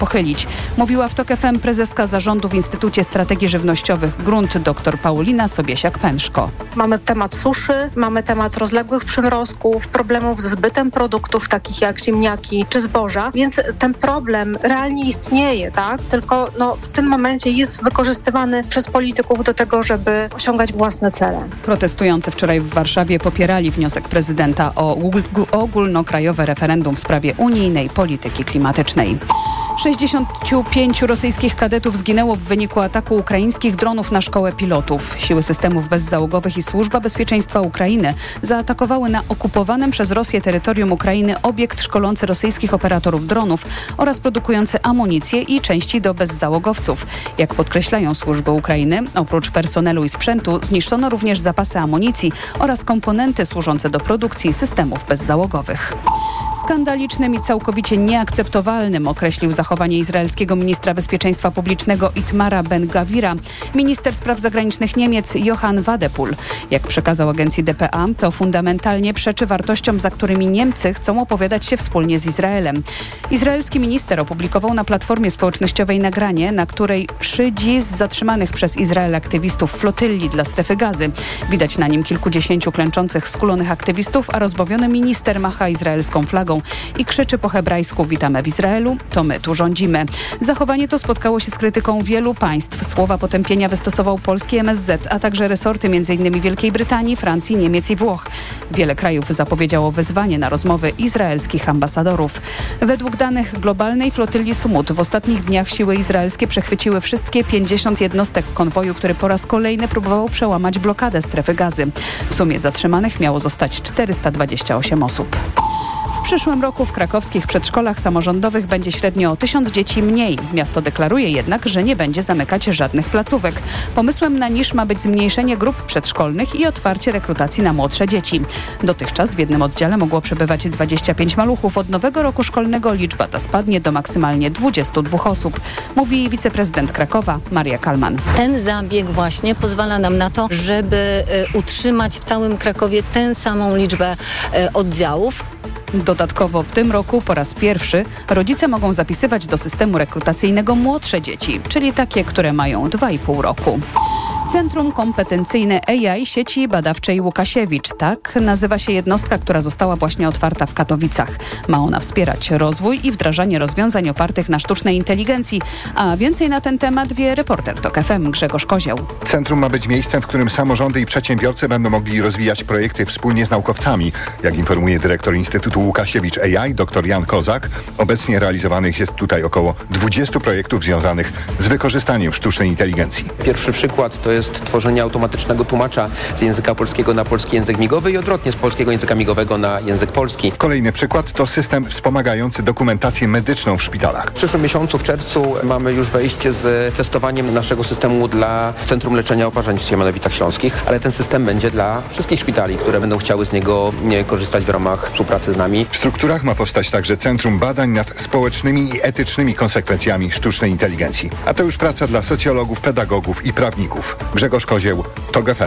[SPEAKER 8] zrobić. Mówiła w TOK F M prezeska zarządu w Instytucie Strategii Żywnościowych Grunt dr Paulina Sobiesiak-Pęszko.
[SPEAKER 9] Mamy temat suszy, mamy temat rozległych przymrozków, problemów z zbytem produktów takich jak ziemniaki czy zboża, więc ten problem realnie istnieje, tak? Tylko no, w tym momencie jest wykorzystywany przez polityków do tego, żeby osiągać własne cele.
[SPEAKER 8] Protestujący wczoraj w Warszawie popierali wniosek prezydenta o ogólnokrajowe referendum w sprawie unijnej polityki klimatycznej. sześćdziesięciu pięciu rosyjskich kadetów zginęło w wyniku ataku ukraińskich dronów na szkołę pilotów. Siły systemów bezzałogowych i Służba Bezpieczeństwa Ukrainy zaatakowały na okupowanym przez Rosję terytorium Ukrainy obiekt szkolący rosyjskich operatorów dronów oraz produkujący amunicję i części do bezzałogowców. Jak podkreślają służby Ukrainy, oprócz personelu i sprzętu zniszczono również zapasy amunicji oraz komponenty służące do produkcji systemów bezzałogowych. Skandalicznym i całkowicie nieakceptowalnym określił zachowanie izraelskiego ministra bezpieczeństwa publicznego Itmara Ben-Gavira minister spraw zagranicznych Niemiec Johann Wadephul. Jak przekazał agencji D P A, to fundamentalnie przeczy wartościom, za którymi Niemcy chcą opowiadać się wspólnie z Izraelem. Izraelski minister opublikował na platformie społecznościowej nagranie, na której szydzi z zatrzymanych przez Izrael aktywistów flotylli dla strefy Gazy. Widać na nim kilkudziesięciu klęczących, skulonych aktywistów, a rozbawiony minister macha izraelską flagą i krzyczy po hebrajsku: witamy w Izraelu, to my tu rządzimy. Zachowanie to spotkało się z krytyką wielu państw. Słowa potępienia wystosował polski M S Z, a także resorty m.in. Wielkiej Brytanii, Francji, Niemiec i Włoch. Wiele krajów zapowiedziało wezwanie na rozmowy izraelskich ambasadorów. Według danych globalnej flotylli Sumut w ostatnich dniach siły izraelskie przechwyciły wszystkie pięćdziesiąt jednostek konwoju, który po raz kolejny próbował przełamać blokadę strefy Gazy. W sumie zatrzymanych miało zostać czterysta dwadzieścia osiem osób. W przyszłym roku w krakowskich przedszkolach samorządowych będzie średnio o tysiąc dzieci mniej. Miasto deklaruje jednak, że nie będzie zamykać żadnych placówek. Pomysłem na niż ma być zmniejszenie grup przedszkolnych i otwarcie rekrutacji na młodsze dzieci. Dotychczas w jednym oddziale mogło przebywać dwadzieścia pięć maluchów. Od nowego roku szkolnego liczba ta spadnie do maksymalnie dwudziestu dwóch osób, mówi wiceprezydent Krakowa Maria Kalman.
[SPEAKER 10] Ten zabieg właśnie pozwala nam na to, żeby y, utrzymać w całym Krakowie tę samą liczbę y, oddziałów.
[SPEAKER 8] Dodatkowo w tym roku po raz pierwszy rodzice mogą zapisywać do systemu rekrutacyjnego młodsze dzieci, czyli takie, które mają dwa i pół roku. Centrum Kompetencyjne A I Sieci Badawczej Łukasiewicz. Tak nazywa się jednostka, która została właśnie otwarta w Katowicach. Ma ona wspierać rozwój i wdrażanie rozwiązań opartych na sztucznej inteligencji. A więcej na ten temat wie reporter TOK F M Grzegorz Kozioł.
[SPEAKER 11] Centrum ma być miejscem, w którym samorządy i przedsiębiorcy będą mogli rozwijać projekty wspólnie z naukowcami. Jak informuje dyrektor Instytutu Łukasiewicz A I, dr Jan Kozak, obecnie realizowanych jest tutaj około dwudziestu projektów związanych z wykorzystaniem sztucznej inteligencji.
[SPEAKER 12] Pierwszy przykład to jest tworzenie automatycznego tłumacza z języka polskiego na polski język migowy i odwrotnie z polskiego języka migowego na język polski.
[SPEAKER 11] Kolejny przykład to system wspomagający dokumentację medyczną w szpitalach.
[SPEAKER 12] W przyszłym miesiącu, w czerwcu, mamy już wejście z testowaniem naszego systemu dla Centrum Leczenia Oparzeń w Siemianowicach Śląskich, ale ten system będzie dla wszystkich szpitali, które będą chciały z niego korzystać w ramach współpracy z nami.
[SPEAKER 11] W strukturach ma powstać także Centrum Badań nad społecznymi i etycznymi konsekwencjami sztucznej inteligencji. A to już praca dla socjologów, pedagogów i prawników. Grzegorz Kozieł, TOK F M.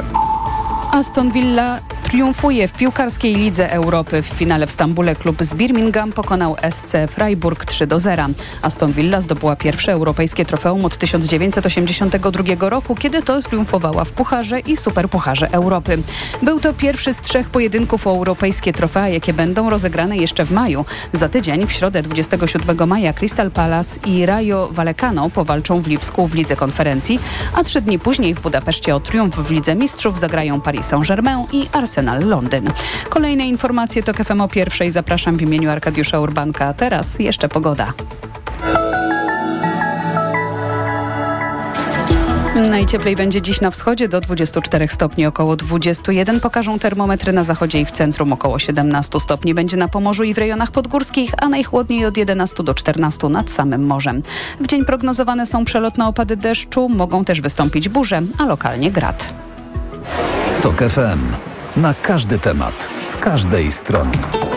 [SPEAKER 8] Aston Villa triumfuje w piłkarskiej Lidze Europy. W finale w Stambule klub z Birmingham pokonał S C Freiburg trzy do zera. Aston Villa zdobyła pierwsze europejskie trofeum od tysiąc dziewięćset osiemdziesiątego drugiego roku, kiedy to triumfowała w Pucharze i Superpucharze Europy. Był to pierwszy z trzech pojedynków o europejskie trofea, jakie będą rozegrane jeszcze w maju. Za tydzień, w środę dwudziestego siódmego maja, Crystal Palace i Rayo Vallecano powalczą w Lipsku w Lidze Konferencji, a trzy dni później w Budapeszcie o triumf w Lidze Mistrzów zagrają Paris Saint-Germain i Arsenal Londyn. Kolejne informacje to K F M o pierwszej. Zapraszam w imieniu Arkadiusza Urbanka. A teraz jeszcze pogoda. Najcieplej będzie dziś na wschodzie do dwudziestu czterech stopni, około dwudziestu jeden pokażą termometry na zachodzie i w centrum, około siedemnastu stopni będzie na Pomorzu i w rejonach podgórskich, a najchłodniej od jedenastu do czternastu nad samym morzem. W dzień prognozowane są przelotne opady deszczu, mogą też wystąpić burze, a lokalnie grad.
[SPEAKER 7] TOK F M. Na każdy temat, z każdej strony.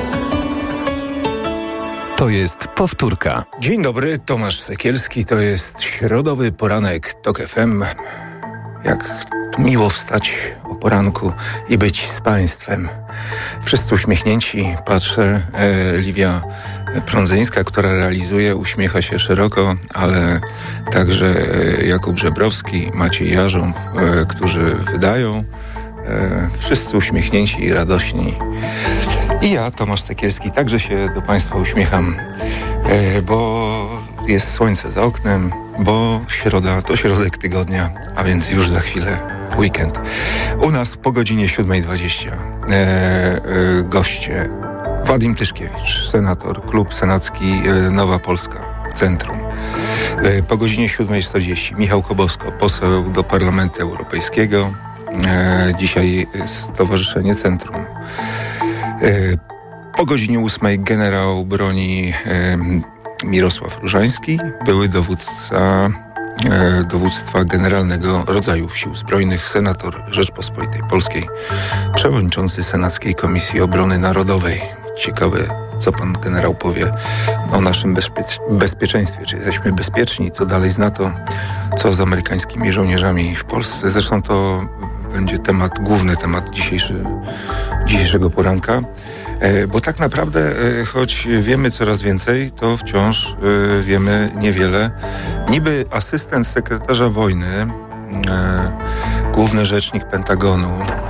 [SPEAKER 7] To jest powtórka.
[SPEAKER 13] Dzień dobry, Tomasz Sekielski. To jest środowy poranek TOK F M. Jak miło wstać o poranku i być z Państwem. Wszyscy uśmiechnięci. Patrzę, e, Liwia Prądzyńska, która realizuje, uśmiecha się szeroko, ale także Jakub Żebrowski, Maciej Jarząb, którzy wydają, wszyscy uśmiechnięci i radośni. I ja, Tomasz Sekielski, także się do Państwa uśmiecham, bo jest słońce za oknem, bo środa to środek tygodnia, a więc już za chwilę weekend. U nas po godzinie siódma dwadzieścia e, e, goście Wadim Tyszkiewicz, senator, klub senacki e, Nowa Polska, Centrum. E, po godzinie siódma czterdzieści Michał Kobosko, poseł do Parlamentu Europejskiego, e, dzisiaj Stowarzyszenie Centrum. E, po godzinie ósmej generał broni e, Mirosław Różański, były dowódca e, dowództwa generalnego rodzajów Sił Zbrojnych, senator Rzeczpospolitej Polskiej, przewodniczący Senackiej Komisji Obrony Narodowej. Ciekawe, co pan generał powie o naszym bezpie- bezpieczeństwie. Czy jesteśmy bezpieczni? Co dalej z NATO? Co z amerykańskimi żołnierzami w Polsce? Zresztą to będzie temat, główny temat dzisiejszy, dzisiejszego poranka. Bo tak naprawdę, choć wiemy coraz więcej, to wciąż wiemy niewiele. Niby asystent sekretarza wojny, główny rzecznik Pentagonu,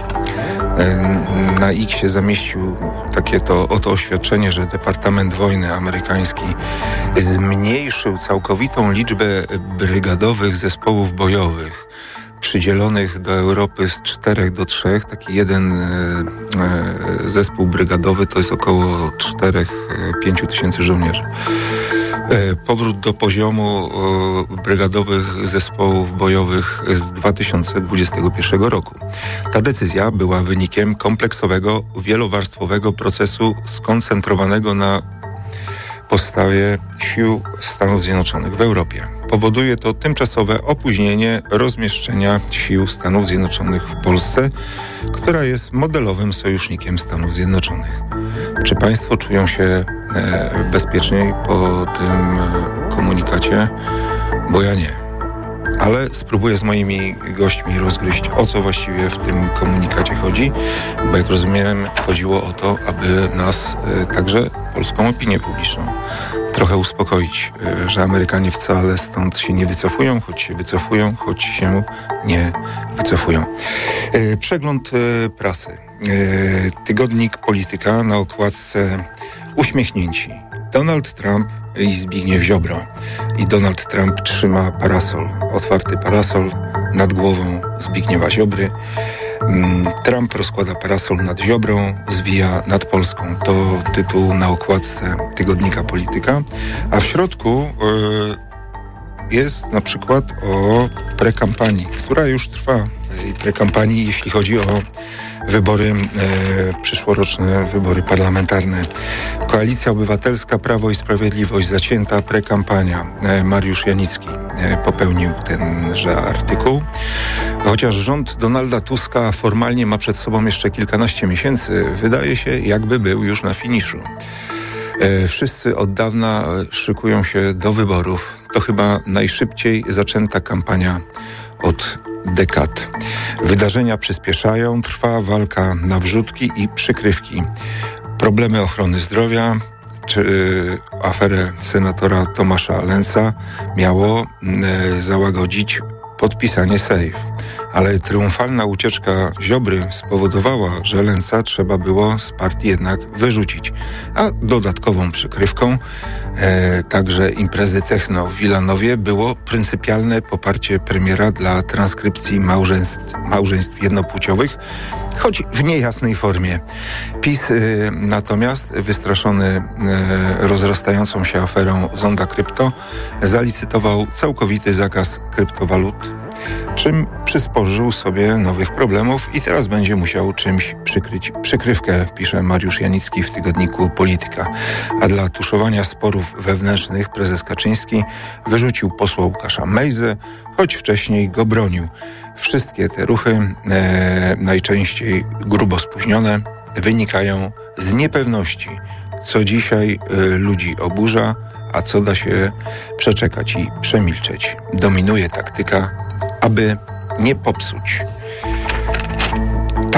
[SPEAKER 13] na X-ie zamieścił takie to oto oświadczenie, że Departament Wojny amerykański zmniejszył całkowitą liczbę brygadowych zespołów bojowych przydzielonych do Europy z czterech do trzech. Taki jeden e, e, zespół brygadowy to jest około czterech do pięciu tysięcy żołnierzy. E, powrót do poziomu e, brygadowych zespołów bojowych z dwa tysiące dwudziestego pierwszego roku. Ta decyzja była wynikiem kompleksowego, wielowarstwowego procesu skoncentrowanego na postawie sił Stanów Zjednoczonych w Europie. Powoduje to tymczasowe opóźnienie rozmieszczenia sił Stanów Zjednoczonych w Polsce, która jest modelowym sojusznikiem Stanów Zjednoczonych. Czy państwo czują się e, bezpieczniej po tym e, komunikacie? Bo ja nie. Ale spróbuję z moimi gośćmi rozgryźć, o co właściwie w tym komunikacie chodzi, bo jak rozumiem, chodziło o to, aby nas, e, także polską opinię publiczną, trochę uspokoić, e, że Amerykanie wcale stąd się nie wycofują, choć się wycofują, choć się nie wycofują. E, przegląd e, prasy. E, tygodnik Polityka, na okładce uśmiechnięci. Donald Trump i Zbigniew Ziobro. I Donald Trump trzyma parasol, otwarty parasol nad głową Zbigniewa Ziobry. Trump rozkłada parasol nad Ziobrą, zwija nad Polską. To tytuł na okładce tygodnika Polityka. A w środku y, jest na przykład o prekampanii, która już trwa. Tej prekampanii, jeśli chodzi o wybory, e, przyszłoroczne wybory parlamentarne. Koalicja Obywatelska, Prawo i Sprawiedliwość, zacięta prekampania. E, Mariusz Janicki e, popełnił tenże artykuł. Chociaż rząd Donalda Tuska formalnie ma przed sobą jeszcze kilkanaście miesięcy, wydaje się, jakby był już na finiszu. E, wszyscy od dawna szykują się do wyborów. To chyba najszybciej zaczęta kampania od dekad. Wydarzenia przyspieszają, trwa walka na wrzutki i przykrywki. Problemy ochrony zdrowia czy y, aferę senatora Tomasza Lęca miało y, załagodzić podpisanie safe. Ale triumfalna ucieczka Ziobry spowodowała, że Lęca trzeba było z partii jednak wyrzucić. A dodatkową przykrywką e, także imprezy techno w Wilanowie było pryncypialne poparcie premiera dla transkrypcji małżeństw, małżeństw jednopłciowych, choć w niejasnej formie. PiS y, natomiast, wystraszony y, rozrastającą się aferą Zonda Krypto, zalicytował całkowity zakaz kryptowalut, czym przysporzył sobie nowych problemów i teraz będzie musiał czymś przykryć przykrywkę, pisze Mariusz Janicki w tygodniku Polityka. A dla tuszowania sporów wewnętrznych prezes Kaczyński wyrzucił posła Łukasza Mejzę, choć wcześniej go bronił. Wszystkie te ruchy, e, najczęściej grubo spóźnione, wynikają z niepewności, co dzisiaj e, ludzi oburza, a co da się przeczekać i przemilczeć. Dominuje taktyka, aby nie popsuć. Tak.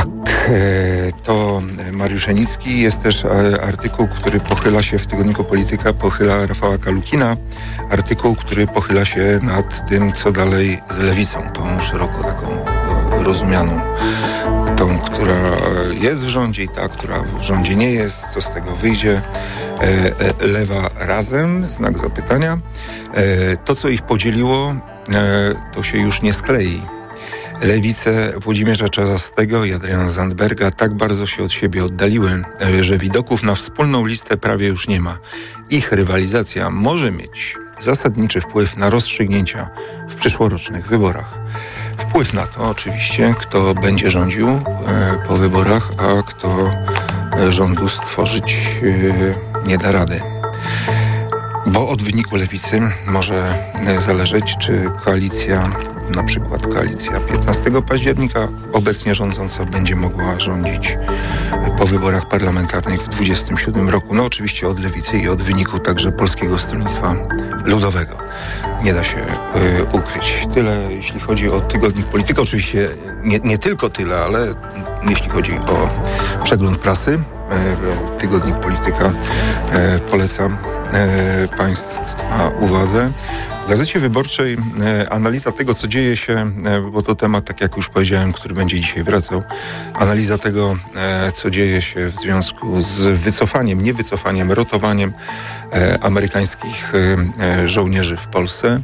[SPEAKER 13] to Mariusz Enicki. Jest też artykuł, który pochyla się w tygodniku Polityka, pochyla Rafała Kalukina. Artykuł, który pochyla się nad tym, co dalej z lewicą, tą szeroko taką rozumianą, tą, która jest w rządzie i ta, która w rządzie nie jest, co z tego wyjdzie. Lewa razem, znak zapytania. To, co ich podzieliło, to się już nie sklei. Lewice Włodzimierza Czarzastego i Adriana Zandberga tak bardzo się od siebie oddaliły, że widoków na wspólną listę prawie już nie ma. Ich rywalizacja może mieć zasadniczy wpływ na rozstrzygnięcia w przyszłorocznych wyborach. Wpływ na to oczywiście, kto będzie rządził e, po wyborach, a kto e, rządu stworzyć e, nie da rady. Bo od wyniku lewicy może e, zależeć, czy koalicja, na przykład koalicja piętnastego października, obecnie rządząca, będzie mogła rządzić po wyborach parlamentarnych w dwudziestym siódmym roku. No oczywiście od lewicy i od wyniku także Polskiego Stronnictwa Ludowego. Nie da się y, ukryć. Tyle, jeśli chodzi o tygodnik Polityka. Oczywiście nie, nie tylko tyle, ale jeśli chodzi o przegląd prasy, y, tygodnik Polityka y, polecam y, Państwa uwadze. W Gazecie Wyborczej e, analiza tego, co dzieje się, e, bo to temat, tak jak już powiedziałem, który będzie dzisiaj wracał, analiza tego, e, co dzieje się w związku z wycofaniem, nie wycofaniem, rotowaniem e, amerykańskich e, żołnierzy w Polsce.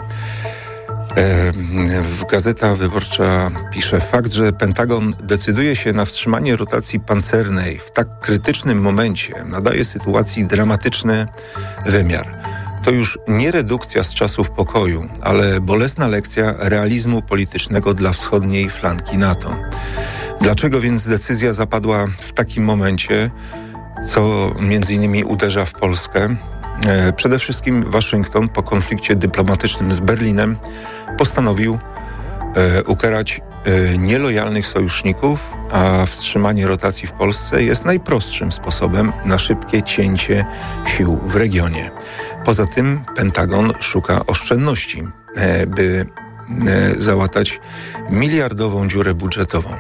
[SPEAKER 13] W Gazeta Wyborcza pisze: fakt, że Pentagon decyduje się na wstrzymanie rotacji pancernej w tak krytycznym momencie, nadaje sytuacji dramatyczny wymiar. To już nie redukcja z czasów pokoju, ale bolesna lekcja realizmu politycznego dla wschodniej flanki NATO. Dlaczego więc decyzja zapadła w takim momencie, co między innymi uderza w Polskę? E, przede wszystkim Waszyngton po konflikcie dyplomatycznym z Berlinem postanowił e, ukarać e, nielojalnych sojuszników, a wstrzymanie rotacji w Polsce jest najprostszym sposobem na szybkie cięcie sił w regionie. Poza tym Pentagon szuka oszczędności, e, by e, załatać miliardową dziurę budżetową.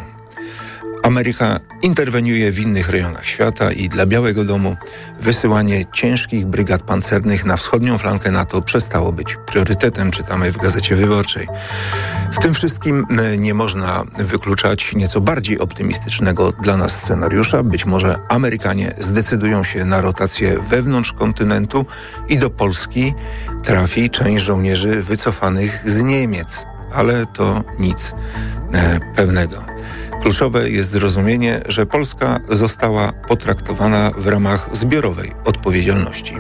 [SPEAKER 13] Ameryka interweniuje w innych rejonach świata i dla Białego Domu wysyłanie ciężkich brygad pancernych na wschodnią flankę NATO przestało być priorytetem, czytamy w Gazecie Wyborczej. W tym wszystkim nie można wykluczać nieco bardziej optymistycznego dla nas scenariusza. Być może Amerykanie zdecydują się na rotację wewnątrz kontynentu i do Polski trafi część żołnierzy wycofanych z Niemiec. Ale to nic e, pewnego. Kluczowe jest zrozumienie, że Polska została potraktowana w ramach zbiorowej odpowiedzialności.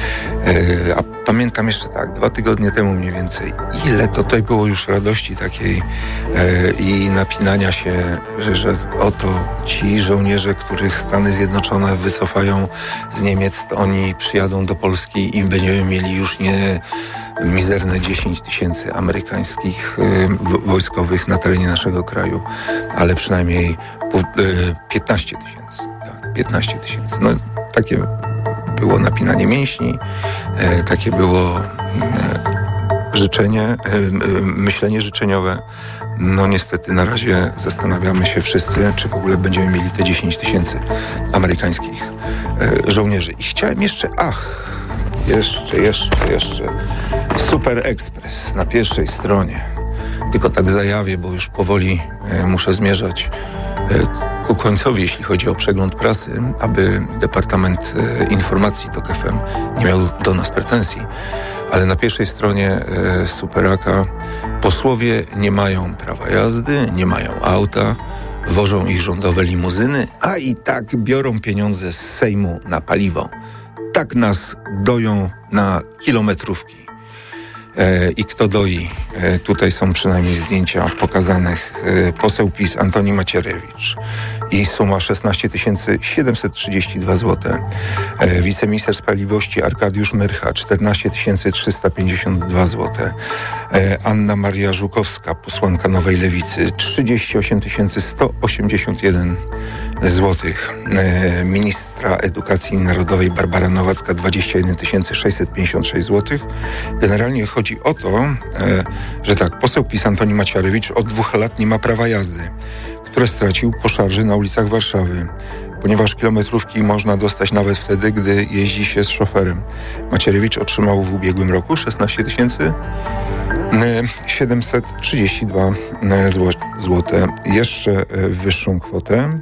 [SPEAKER 13] Yy, a pamiętam jeszcze tak, dwa tygodnie temu mniej więcej, ile to tutaj było już radości takiej yy, i napinania się, że, że oto ci żołnierze, których Stany Zjednoczone wycofają z Niemiec, to oni przyjadą do Polski i będziemy mieli już nie mizerne dziesięć tysięcy amerykańskich y, wojskowych na terenie naszego kraju, ale przynajmniej y, piętnaście tysięcy. Tak, piętnaście tysięcy. No, takie było napinanie mięśni, y, takie było y, życzenie, y, y, myślenie życzeniowe. No niestety na razie zastanawiamy się wszyscy, czy w ogóle będziemy mieli te dziesięć tysięcy amerykańskich y, żołnierzy. I chciałem jeszcze, ach, Jeszcze, jeszcze, jeszcze. Super Express na pierwszej stronie. Tylko tak zajawię, bo już powoli e, muszę zmierzać e, ku końcowi, jeśli chodzi o przegląd prasy, aby Departament e, Informacji Tok F M nie miał do nas pretensji. Ale na pierwszej stronie e, Superaka posłowie nie mają prawa jazdy, nie mają auta, wożą ich rządowe limuzyny, a i tak biorą pieniądze z Sejmu na paliwo. Tak nas doją na kilometrówki. E, I kto doi? E, tutaj są przynajmniej zdjęcia pokazanych. E, poseł PiS Antoni Macierewicz i suma szesnaście tysięcy siedemset trzydzieści dwa złote. E, wiceminister Sprawiedliwości Arkadiusz Myrcha czternaście tysięcy trzysta pięćdziesiąt dwa złote. E, Anna Maria Żukowska, posłanka Nowej Lewicy, trzydzieści osiem tysięcy sto osiemdziesiąt jeden złotych. E, ministra Edukacji Narodowej Barbara Nowacka dwadzieścia jeden tysięcy sześćset pięćdziesiąt sześć złotych. Generalnie chodzi o to, e, że tak, poseł PiS Antoni Macierewicz od dwóch lat nie ma prawa jazdy, które stracił po szarży na ulicach Warszawy, ponieważ kilometrówki można dostać nawet wtedy, gdy jeździ się z szoferem. Macierewicz otrzymał w ubiegłym roku szesnaście tysięcy siedemset trzydzieści dwa złote. Jeszcze wyższą kwotę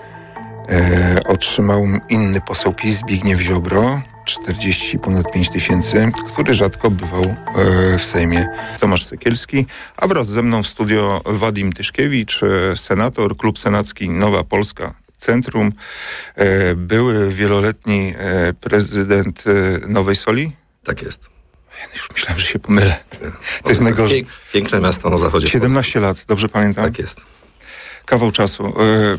[SPEAKER 13] e, otrzymał inny poseł PiS Zbigniew Ziobro, czterdzieści ponad pięć tysięcy, który rzadko bywał e, w Sejmie. Tomasz Sekielski, a wraz ze mną w studio Wadim Tyszkiewicz, e, senator, klub senacki Nowa Polska Centrum, e, były wieloletni e, prezydent e, Nowej Soli.
[SPEAKER 14] Tak jest.
[SPEAKER 13] Ja już myślałem, że się pomylę. To jest najgorzej.
[SPEAKER 14] Pięk, piękne miasto na zachodzie.
[SPEAKER 13] siedemnaście lat, dobrze pamiętam?
[SPEAKER 14] Tak jest.
[SPEAKER 13] Kawał czasu. E,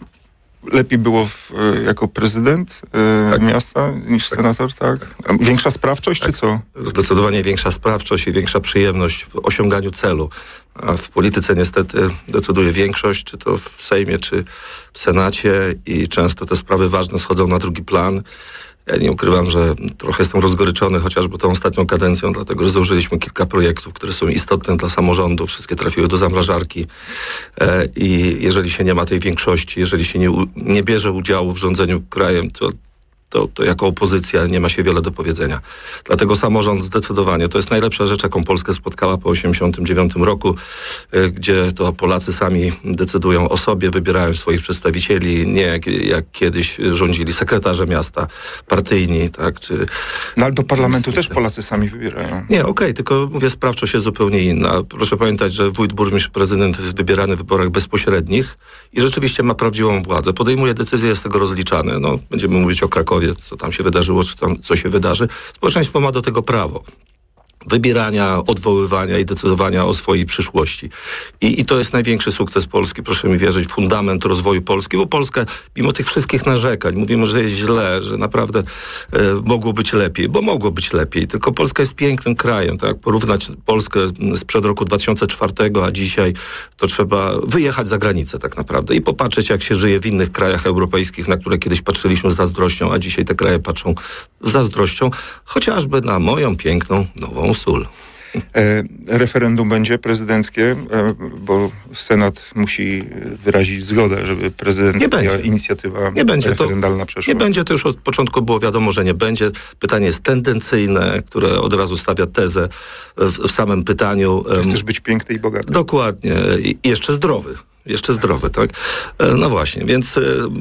[SPEAKER 13] lepiej było w, jako prezydent e, tak. miasta niż tak. senator, tak? Większa sprawczość, tak. czy co?
[SPEAKER 14] Zdecydowanie większa sprawczość i większa przyjemność w osiąganiu celu. A w polityce niestety decyduje większość, czy to w Sejmie, czy w Senacie, i często te sprawy ważne schodzą na drugi plan. Ja nie ukrywam, że trochę jestem rozgoryczony chociażby tą ostatnią kadencją, dlatego że założyliśmy kilka projektów, które są istotne dla samorządu. Wszystkie trafiły do zamrażarki e, i jeżeli się nie ma tej większości, jeżeli się nie, nie bierze udziału w rządzeniu krajem, to To, to jako opozycja nie ma się wiele do powiedzenia. Dlatego samorząd zdecydowanie, to jest najlepsza rzecz, jaką Polskę spotkała po osiemdziesiątym dziewiątym roku, y, gdzie to Polacy sami decydują o sobie, wybierają swoich przedstawicieli, nie jak, jak kiedyś rządzili sekretarze miasta, partyjni, tak, czy...
[SPEAKER 13] No ale do parlamentu też Polacy sami wybierają.
[SPEAKER 14] Nie, okej, okay, tylko mówię, sprawczość jest zupełnie inna. Proszę pamiętać, że wójt, burmistrz, prezydent jest wybierany w wyborach bezpośrednich i rzeczywiście ma prawdziwą władzę. Podejmuje decyzje, jest z tego rozliczany. No, będziemy mówić o Krakowie, co tam się wydarzyło, czy tam, co się wydarzy. Społeczeństwo ma do tego prawo. Wybierania, odwoływania i decydowania o swojej przyszłości. I, I to jest największy sukces Polski, proszę mi wierzyć, fundament rozwoju Polski, bo Polska, mimo tych wszystkich narzekań, mówimy, że jest źle, że naprawdę e, mogło być lepiej, bo mogło być lepiej, tylko Polska jest pięknym krajem, tak? Porównać Polskę sprzed roku dwa tysiące czwartego, a dzisiaj, to trzeba wyjechać za granicę tak naprawdę i popatrzeć, jak się żyje w innych krajach europejskich, na które kiedyś patrzyliśmy z zazdrością, a dzisiaj te kraje patrzą z zazdrością, chociażby na moją piękną, nową sól.
[SPEAKER 13] E, referendum będzie prezydenckie, e, bo Senat musi wyrazić zgodę, żeby prezydencka inicjatywa nie będzie referendalna to, przeszła.
[SPEAKER 14] Nie będzie, to już od początku było wiadomo, że nie będzie. Pytanie jest tendencyjne, które od razu stawia tezę w, w samym pytaniu.
[SPEAKER 13] Chcesz być piękny i bogaty.
[SPEAKER 14] Dokładnie. I jeszcze zdrowy. Jeszcze zdrowy, tak? No właśnie, więc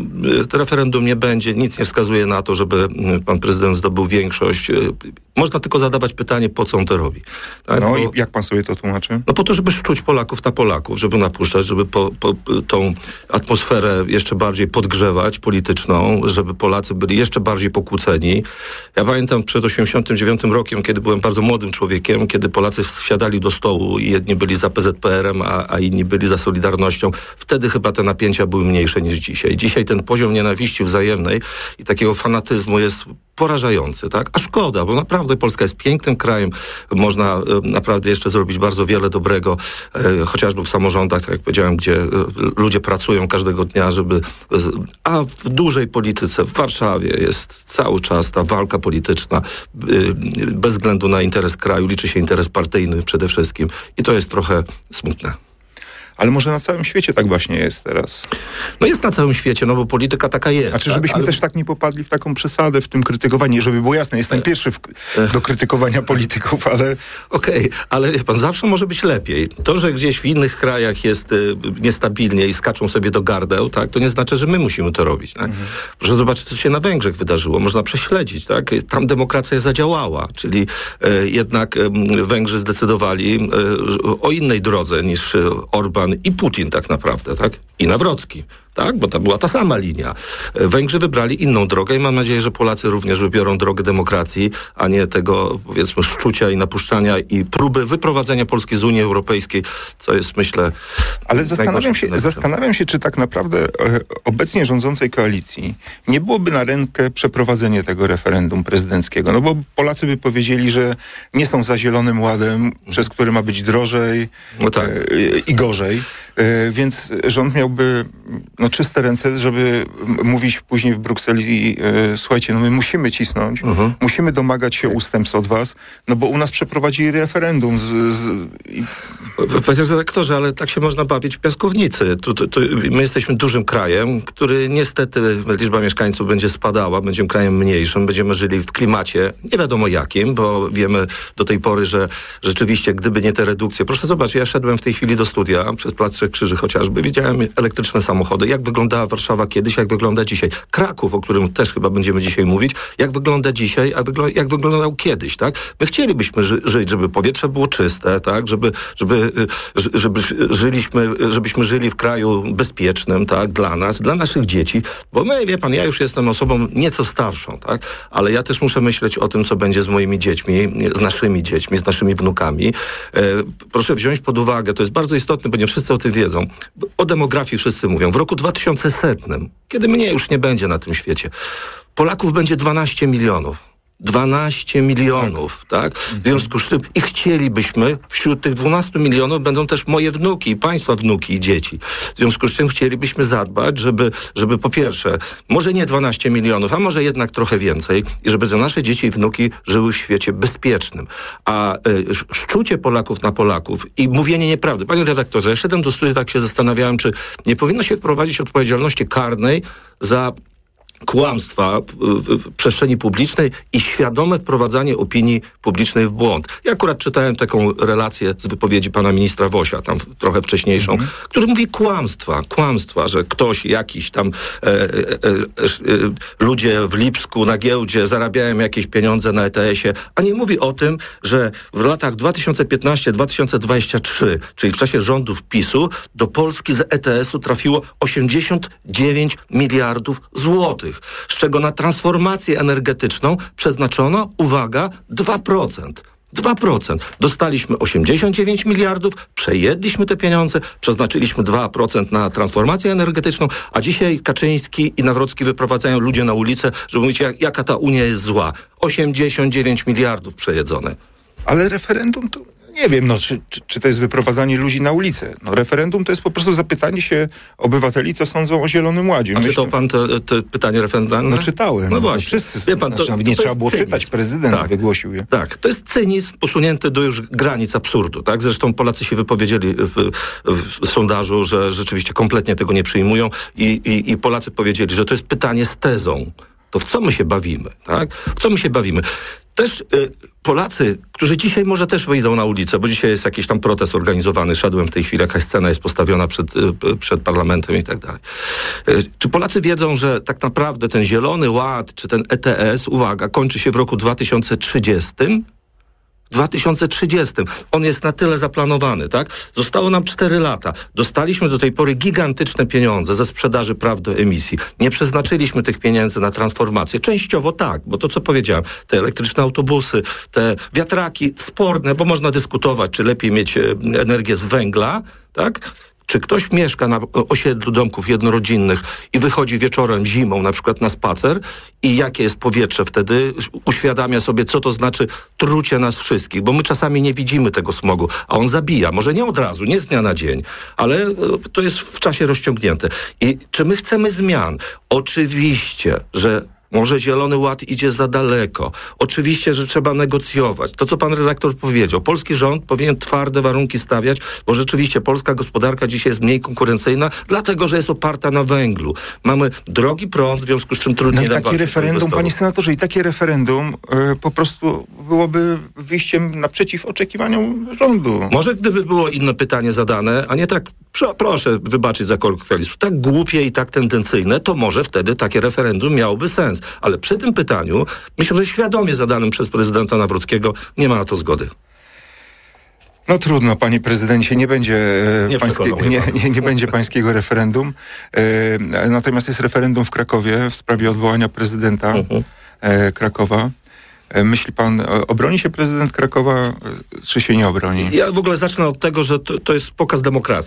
[SPEAKER 14] to referendum nie będzie, nic nie wskazuje na to, żeby pan prezydent zdobył większość. Można tylko zadawać pytanie, po co on to robi. Tak?
[SPEAKER 13] No
[SPEAKER 14] Bo,
[SPEAKER 13] i jak pan sobie to tłumaczy?
[SPEAKER 14] No po to, żeby szczuć Polaków na Polaków, żeby napuszczać, żeby po, po, tą atmosferę jeszcze bardziej podgrzewać polityczną, żeby Polacy byli jeszcze bardziej pokłóceni. Ja pamiętam przed osiemdziesiątym dziewiątym rokiem, kiedy byłem bardzo młodym człowiekiem, kiedy Polacy siadali do stołu i jedni byli za P Z P R em, a, a inni byli za Solidarnością. Wtedy chyba te napięcia były mniejsze niż dzisiaj. Dzisiaj ten poziom nienawiści wzajemnej i takiego fanatyzmu jest porażający, tak? A szkoda, bo naprawdę Polska jest pięknym krajem. Można e, naprawdę jeszcze zrobić bardzo wiele dobrego, e, chociażby w samorządach, tak jak powiedziałem, gdzie e, ludzie pracują każdego dnia, żeby... Z, a w dużej polityce w Warszawie jest cały czas ta walka polityczna, e, bez względu na interes kraju, liczy się interes partyjny przede wszystkim i to jest trochę smutne.
[SPEAKER 13] Ale może na całym świecie tak właśnie jest teraz.
[SPEAKER 14] No jest na całym świecie, no bo polityka taka jest.
[SPEAKER 13] Znaczy, żebyśmy tak, ale... też tak nie popadli w taką przesadę w tym krytykowaniu, żeby było jasne, jestem pierwszy w, do krytykowania polityków, ale...
[SPEAKER 14] Okej, okay, ale wie pan, zawsze może być lepiej. To, że gdzieś w innych krajach jest y, niestabilnie i skaczą sobie do gardeł, tak, to nie znaczy, że my musimy to robić. Tak? Mhm. Proszę zobaczyć, co się na Węgrzech wydarzyło. Można prześledzić, tak? Tam demokracja zadziałała, czyli y, jednak y, Węgrzy zdecydowali y, o innej drodze niż y, Orban i Putin tak naprawdę, tak? I Nawrocki, tak? Bo to była ta sama linia. Węgrzy wybrali inną drogę i mam nadzieję, że Polacy również wybiorą drogę demokracji, a nie tego, powiedzmy, szczucia i napuszczania i próby wyprowadzenia Polski z Unii Europejskiej, co jest, myślę...
[SPEAKER 13] Ale zastanawiam się, zastanawiam się, czy tak naprawdę e, obecnie rządzącej koalicji nie byłoby na rękę przeprowadzenie tego referendum prezydenckiego, no bo Polacy by powiedzieli, że nie są za Zielonym Ładem, przez który ma być drożej no tak. e, i gorzej. E, więc rząd miałby no, czyste ręce, żeby mówić później w Brukseli, e, słuchajcie, no my musimy cisnąć, uh-huh. musimy domagać się ustępstw od was, no bo u nas przeprowadzili referendum. Z, z, i...
[SPEAKER 14] Panie redaktorze, ale tak się można bawić w piaskownicy. Tu, tu, tu, my jesteśmy dużym krajem, który niestety liczba mieszkańców będzie spadała, będziemy krajem mniejszym, będziemy żyli w klimacie nie wiadomo jakim, bo wiemy do tej pory, że rzeczywiście gdyby nie te redukcje. Proszę zobaczyć, ja szedłem w tej chwili do studia przez Plac Trzech Krzyży chociażby, widziałem elektryczne samochody, jak wyglądała Warszawa kiedyś, jak wygląda dzisiaj. Kraków, o którym też chyba będziemy dzisiaj mówić, jak wygląda dzisiaj, a wygl- jak wyglądał kiedyś, tak? My chcielibyśmy ży- żyć, żeby powietrze było czyste, tak? Żeby, żeby, żeby żyliśmy, żebyśmy żyli w kraju bezpiecznym, tak? Dla nas, dla naszych dzieci, bo my, wie pan, ja już jestem osobą nieco starszą, tak? Ale ja też muszę myśleć o tym, co będzie z moimi dziećmi, z naszymi dziećmi, z naszymi wnukami. E, proszę wziąć pod uwagę, to jest bardzo istotne, bo nie wszyscy o tym wiedzą. O demografii wszyscy mówią. W roku dwa tysiące sto, kiedy mnie już nie będzie na tym świecie, Polaków będzie dwanaście milionów. dwanaście milionów, tak? W związku z czym i chcielibyśmy, wśród tych dwunastu milionów będą też moje wnuki i państwa wnuki i dzieci. W związku z czym chcielibyśmy zadbać, żeby, żeby po pierwsze, może nie dwanaście milionów, a może jednak trochę więcej i żeby te nasze dzieci i wnuki żyły w świecie bezpiecznym. A y, szczucie Polaków na Polaków i mówienie nieprawdy. Panie redaktorze, ja szedłem do studia, tak się zastanawiałem, czy nie powinno się wprowadzić odpowiedzialności karnej za kłamstwa w przestrzeni publicznej i świadome wprowadzanie opinii publicznej w błąd. Ja akurat czytałem taką relację z wypowiedzi pana ministra Wosia, tam trochę wcześniejszą, mm-hmm. który mówi kłamstwa, kłamstwa, że ktoś, jakiś tam e, e, e, e, ludzie w Lipsku na giełdzie zarabiają jakieś pieniądze na E T S-ie, a nie mówi o tym, że w latach dwa tysiące piętnasty do dwa tysiące dwudziestego trzeciego, czyli w czasie rządów PiSu, do Polski z E T S-u trafiło osiemdziesiąt dziewięć miliardów złotych. Z czego na transformację energetyczną przeznaczono, uwaga, dwa procent. dwa procent. Dostaliśmy osiemdziesiąt dziewięć miliardów, przejedliśmy te pieniądze, przeznaczyliśmy dwa procent na transformację energetyczną, a dzisiaj Kaczyński i Nawrocki wyprowadzają ludzi na ulicę, żeby mówić, jak, jaka ta Unia jest zła. osiemdziesiąt dziewięć miliardów przejedzone.
[SPEAKER 13] Ale referendum to... Nie wiem, no, czy, czy, czy to jest wyprowadzanie ludzi na ulicę. No, referendum to jest po prostu zapytanie się obywateli, co sądzą o Zielonym Ładzie.
[SPEAKER 14] A Myślę... czytał pan te, te pytanie referendalne?
[SPEAKER 13] No czytałem.
[SPEAKER 14] No
[SPEAKER 13] no,
[SPEAKER 14] właśnie.
[SPEAKER 13] Wszyscy,
[SPEAKER 14] Wie pan, to,
[SPEAKER 13] znaczy,
[SPEAKER 14] to
[SPEAKER 13] nie
[SPEAKER 14] to
[SPEAKER 13] trzeba było
[SPEAKER 14] cynizm.
[SPEAKER 13] czytać, prezydent
[SPEAKER 14] tak.
[SPEAKER 13] wygłosił je.
[SPEAKER 14] Tak, to jest cynizm posunięty do już granic absurdu. Tak? Zresztą Polacy się wypowiedzieli w, w, w sondażu, że rzeczywiście kompletnie tego nie przyjmują i, i, i Polacy powiedzieli, że to jest pytanie z tezą. To w co my się bawimy? Tak? W co my się bawimy? Też y, Polacy, którzy dzisiaj może też wyjdą na ulicę, bo dzisiaj jest jakiś tam protest organizowany, szedłem w tej chwili, jakaś scena jest postawiona przed, y, przed parlamentem i tak dalej. Y, czy Polacy wiedzą, że tak naprawdę ten Zielony Ład, czy ten E T S, uwaga, kończy się w roku dwa tysiące trzydziestym? dwa tysiące trzydziestym. On jest na tyle zaplanowany, tak? Zostało nam cztery lata. Dostaliśmy do tej pory gigantyczne pieniądze ze sprzedaży praw do emisji. Nie przeznaczyliśmy tych pieniędzy na transformację. Częściowo tak, bo to co powiedziałem, te elektryczne autobusy, te wiatraki sporne, bo można dyskutować, czy lepiej mieć energię z węgla, tak? Czy ktoś mieszka na osiedlu domków jednorodzinnych i wychodzi wieczorem, zimą na przykład na spacer i jakie jest powietrze wtedy, uświadamia sobie, co to znaczy trucie nas wszystkich, bo my czasami nie widzimy tego smogu, a on zabija. Może nie od razu, nie z dnia na dzień, ale to jest w czasie rozciągnięte. I czy my chcemy zmian? Oczywiście, że może Zielony Ład idzie za daleko. Oczywiście, że trzeba negocjować. To, co pan redaktor powiedział. Polski rząd powinien twarde warunki stawiać, bo rzeczywiście polska gospodarka dzisiaj jest mniej konkurencyjna, dlatego, że jest oparta na węglu. Mamy drogi prąd, w związku z czym trudniej
[SPEAKER 13] no, takie referendum, panie senatorze, i takie referendum y, po prostu byłoby wyjściem naprzeciw oczekiwaniom rządu.
[SPEAKER 14] Może gdyby było inne pytanie zadane, a nie tak, proszę wybaczyć za kolokwializm, tak głupie i tak tendencyjne, to może wtedy takie referendum miałoby sens. Ale przy tym pytaniu, myślę, że świadomie zadanym przez prezydenta Nawrockiego, nie ma na to zgody.
[SPEAKER 13] No trudno, panie prezydencie, nie będzie, nie, pańskie, nie, nie, nie będzie pańskiego referendum. E, natomiast jest referendum w Krakowie w sprawie odwołania prezydenta uh-huh. e, Krakowa. E, myśli pan, obroni się prezydent Krakowa, czy się nie obroni?
[SPEAKER 14] Ja w ogóle zacznę od tego, że to, to jest pokaz demokracji.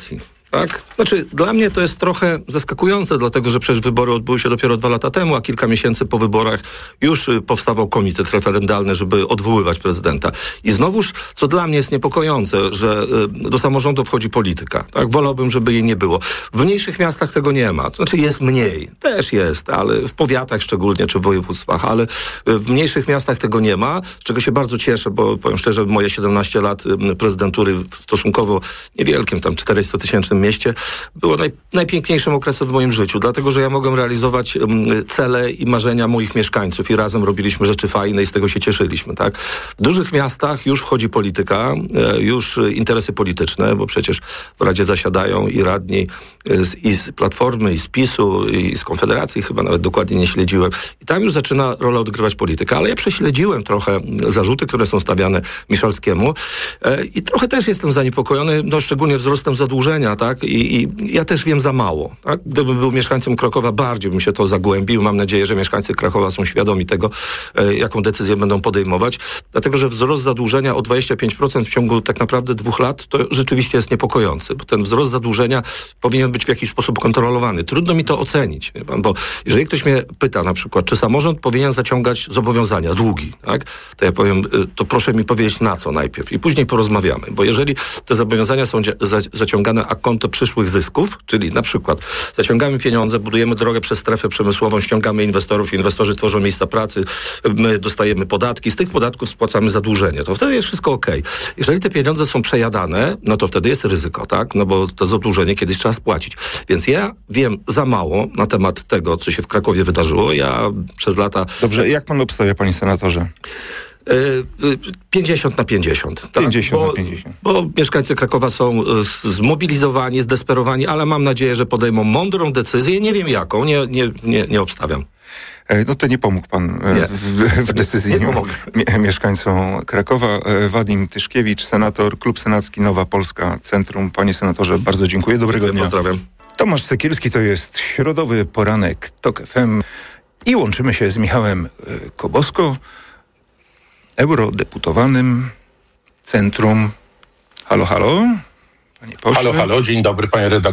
[SPEAKER 14] Tak? Znaczy, dla mnie to jest trochę zaskakujące, dlatego że przecież wybory odbyły się dopiero dwa lata temu, a kilka miesięcy po wyborach już powstawał komitet referendalny, żeby odwoływać prezydenta. I znowuż, co dla mnie jest niepokojące, że do samorządu wchodzi polityka. Tak? Wolałbym, żeby jej nie było. W mniejszych miastach tego nie ma. To znaczy jest mniej. Też jest, ale w powiatach szczególnie, czy w województwach, ale w mniejszych miastach tego nie ma, z czego się bardzo cieszę, bo powiem szczerze, moje siedemnaście lat prezydentury w stosunkowo niewielkim, tam czterystutysięcznym mieście, było naj, najpiękniejszym okresem w moim życiu, dlatego, że ja mogłem realizować um, cele i marzenia moich mieszkańców i razem robiliśmy rzeczy fajne i z tego się cieszyliśmy, tak? W dużych miastach już wchodzi polityka, e, już interesy polityczne, bo przecież w Radzie zasiadają i radni z, i z Platformy, i z PiSu, i z Konfederacji, chyba nawet dokładnie nie śledziłem. I tam już zaczyna rolę odgrywać polityka, ale ja prześledziłem trochę zarzuty, które są stawiane Miszalskiemu e, i trochę też jestem zaniepokojony, no szczególnie wzrostem zadłużenia, tak? I, i ja też wiem za mało. Tak? Gdybym był mieszkańcem Krakowa, bardziej bym się to zagłębił. Mam nadzieję, że mieszkańcy Krakowa są świadomi tego, e, jaką decyzję będą podejmować. Dlatego, że wzrost zadłużenia o dwadzieścia pięć procent w ciągu tak naprawdę dwóch lat to rzeczywiście jest niepokojący, bo ten wzrost zadłużenia powinien być w jakiś sposób kontrolowany. Trudno mi to ocenić, wie pan, bo jeżeli ktoś mnie pyta na przykład, czy samorząd powinien zaciągać zobowiązania, długi, tak? To ja powiem, to proszę mi powiedzieć na co najpierw i później porozmawiamy, bo jeżeli te zobowiązania są za, zaciągane a konto przyszłych zysków, czyli na przykład zaciągamy pieniądze, budujemy drogę przez strefę przemysłową, ściągamy inwestorów, inwestorzy tworzą miejsca pracy, my dostajemy podatki, z tych podatków spłacamy zadłużenie, to wtedy jest wszystko okej. Okay. Jeżeli te pieniądze są przejadane, no to wtedy jest ryzyko, tak? No bo to zadłużenie kiedyś trzeba spłacić. Więc ja wiem za mało na temat tego, co się w Krakowie wydarzyło. Ja przez lata...
[SPEAKER 13] Dobrze, jak pan obstawia, panie senatorze?
[SPEAKER 14] pięćdziesiąt na pięćdziesiąt. Tak?
[SPEAKER 13] pięćdziesiąt
[SPEAKER 14] bo,
[SPEAKER 13] na pięćdziesiąt.
[SPEAKER 14] Bo mieszkańcy Krakowa są zmobilizowani, zdesperowani, ale mam nadzieję, że podejmą mądrą decyzję. Nie wiem jaką, nie, nie, nie, nie obstawiam.
[SPEAKER 13] No to nie pomógł pan w, w decyzji nie mie- mieszkańcom Krakowa. Wadim Tyszkiewicz, senator, Klub Senacki Nowa Polska Centrum. Panie senatorze, bardzo dziękuję. Dobrego dnia.
[SPEAKER 14] Pozdrawiam.
[SPEAKER 13] Tomasz Sekielski, to jest środowy poranek TOK F M i łączymy się z Michałem Kobosko, eurodeputowanym Centrum. Halo, halo. Panie pośle.
[SPEAKER 15] Halo, halo. Dzień dobry, panie redaktorze.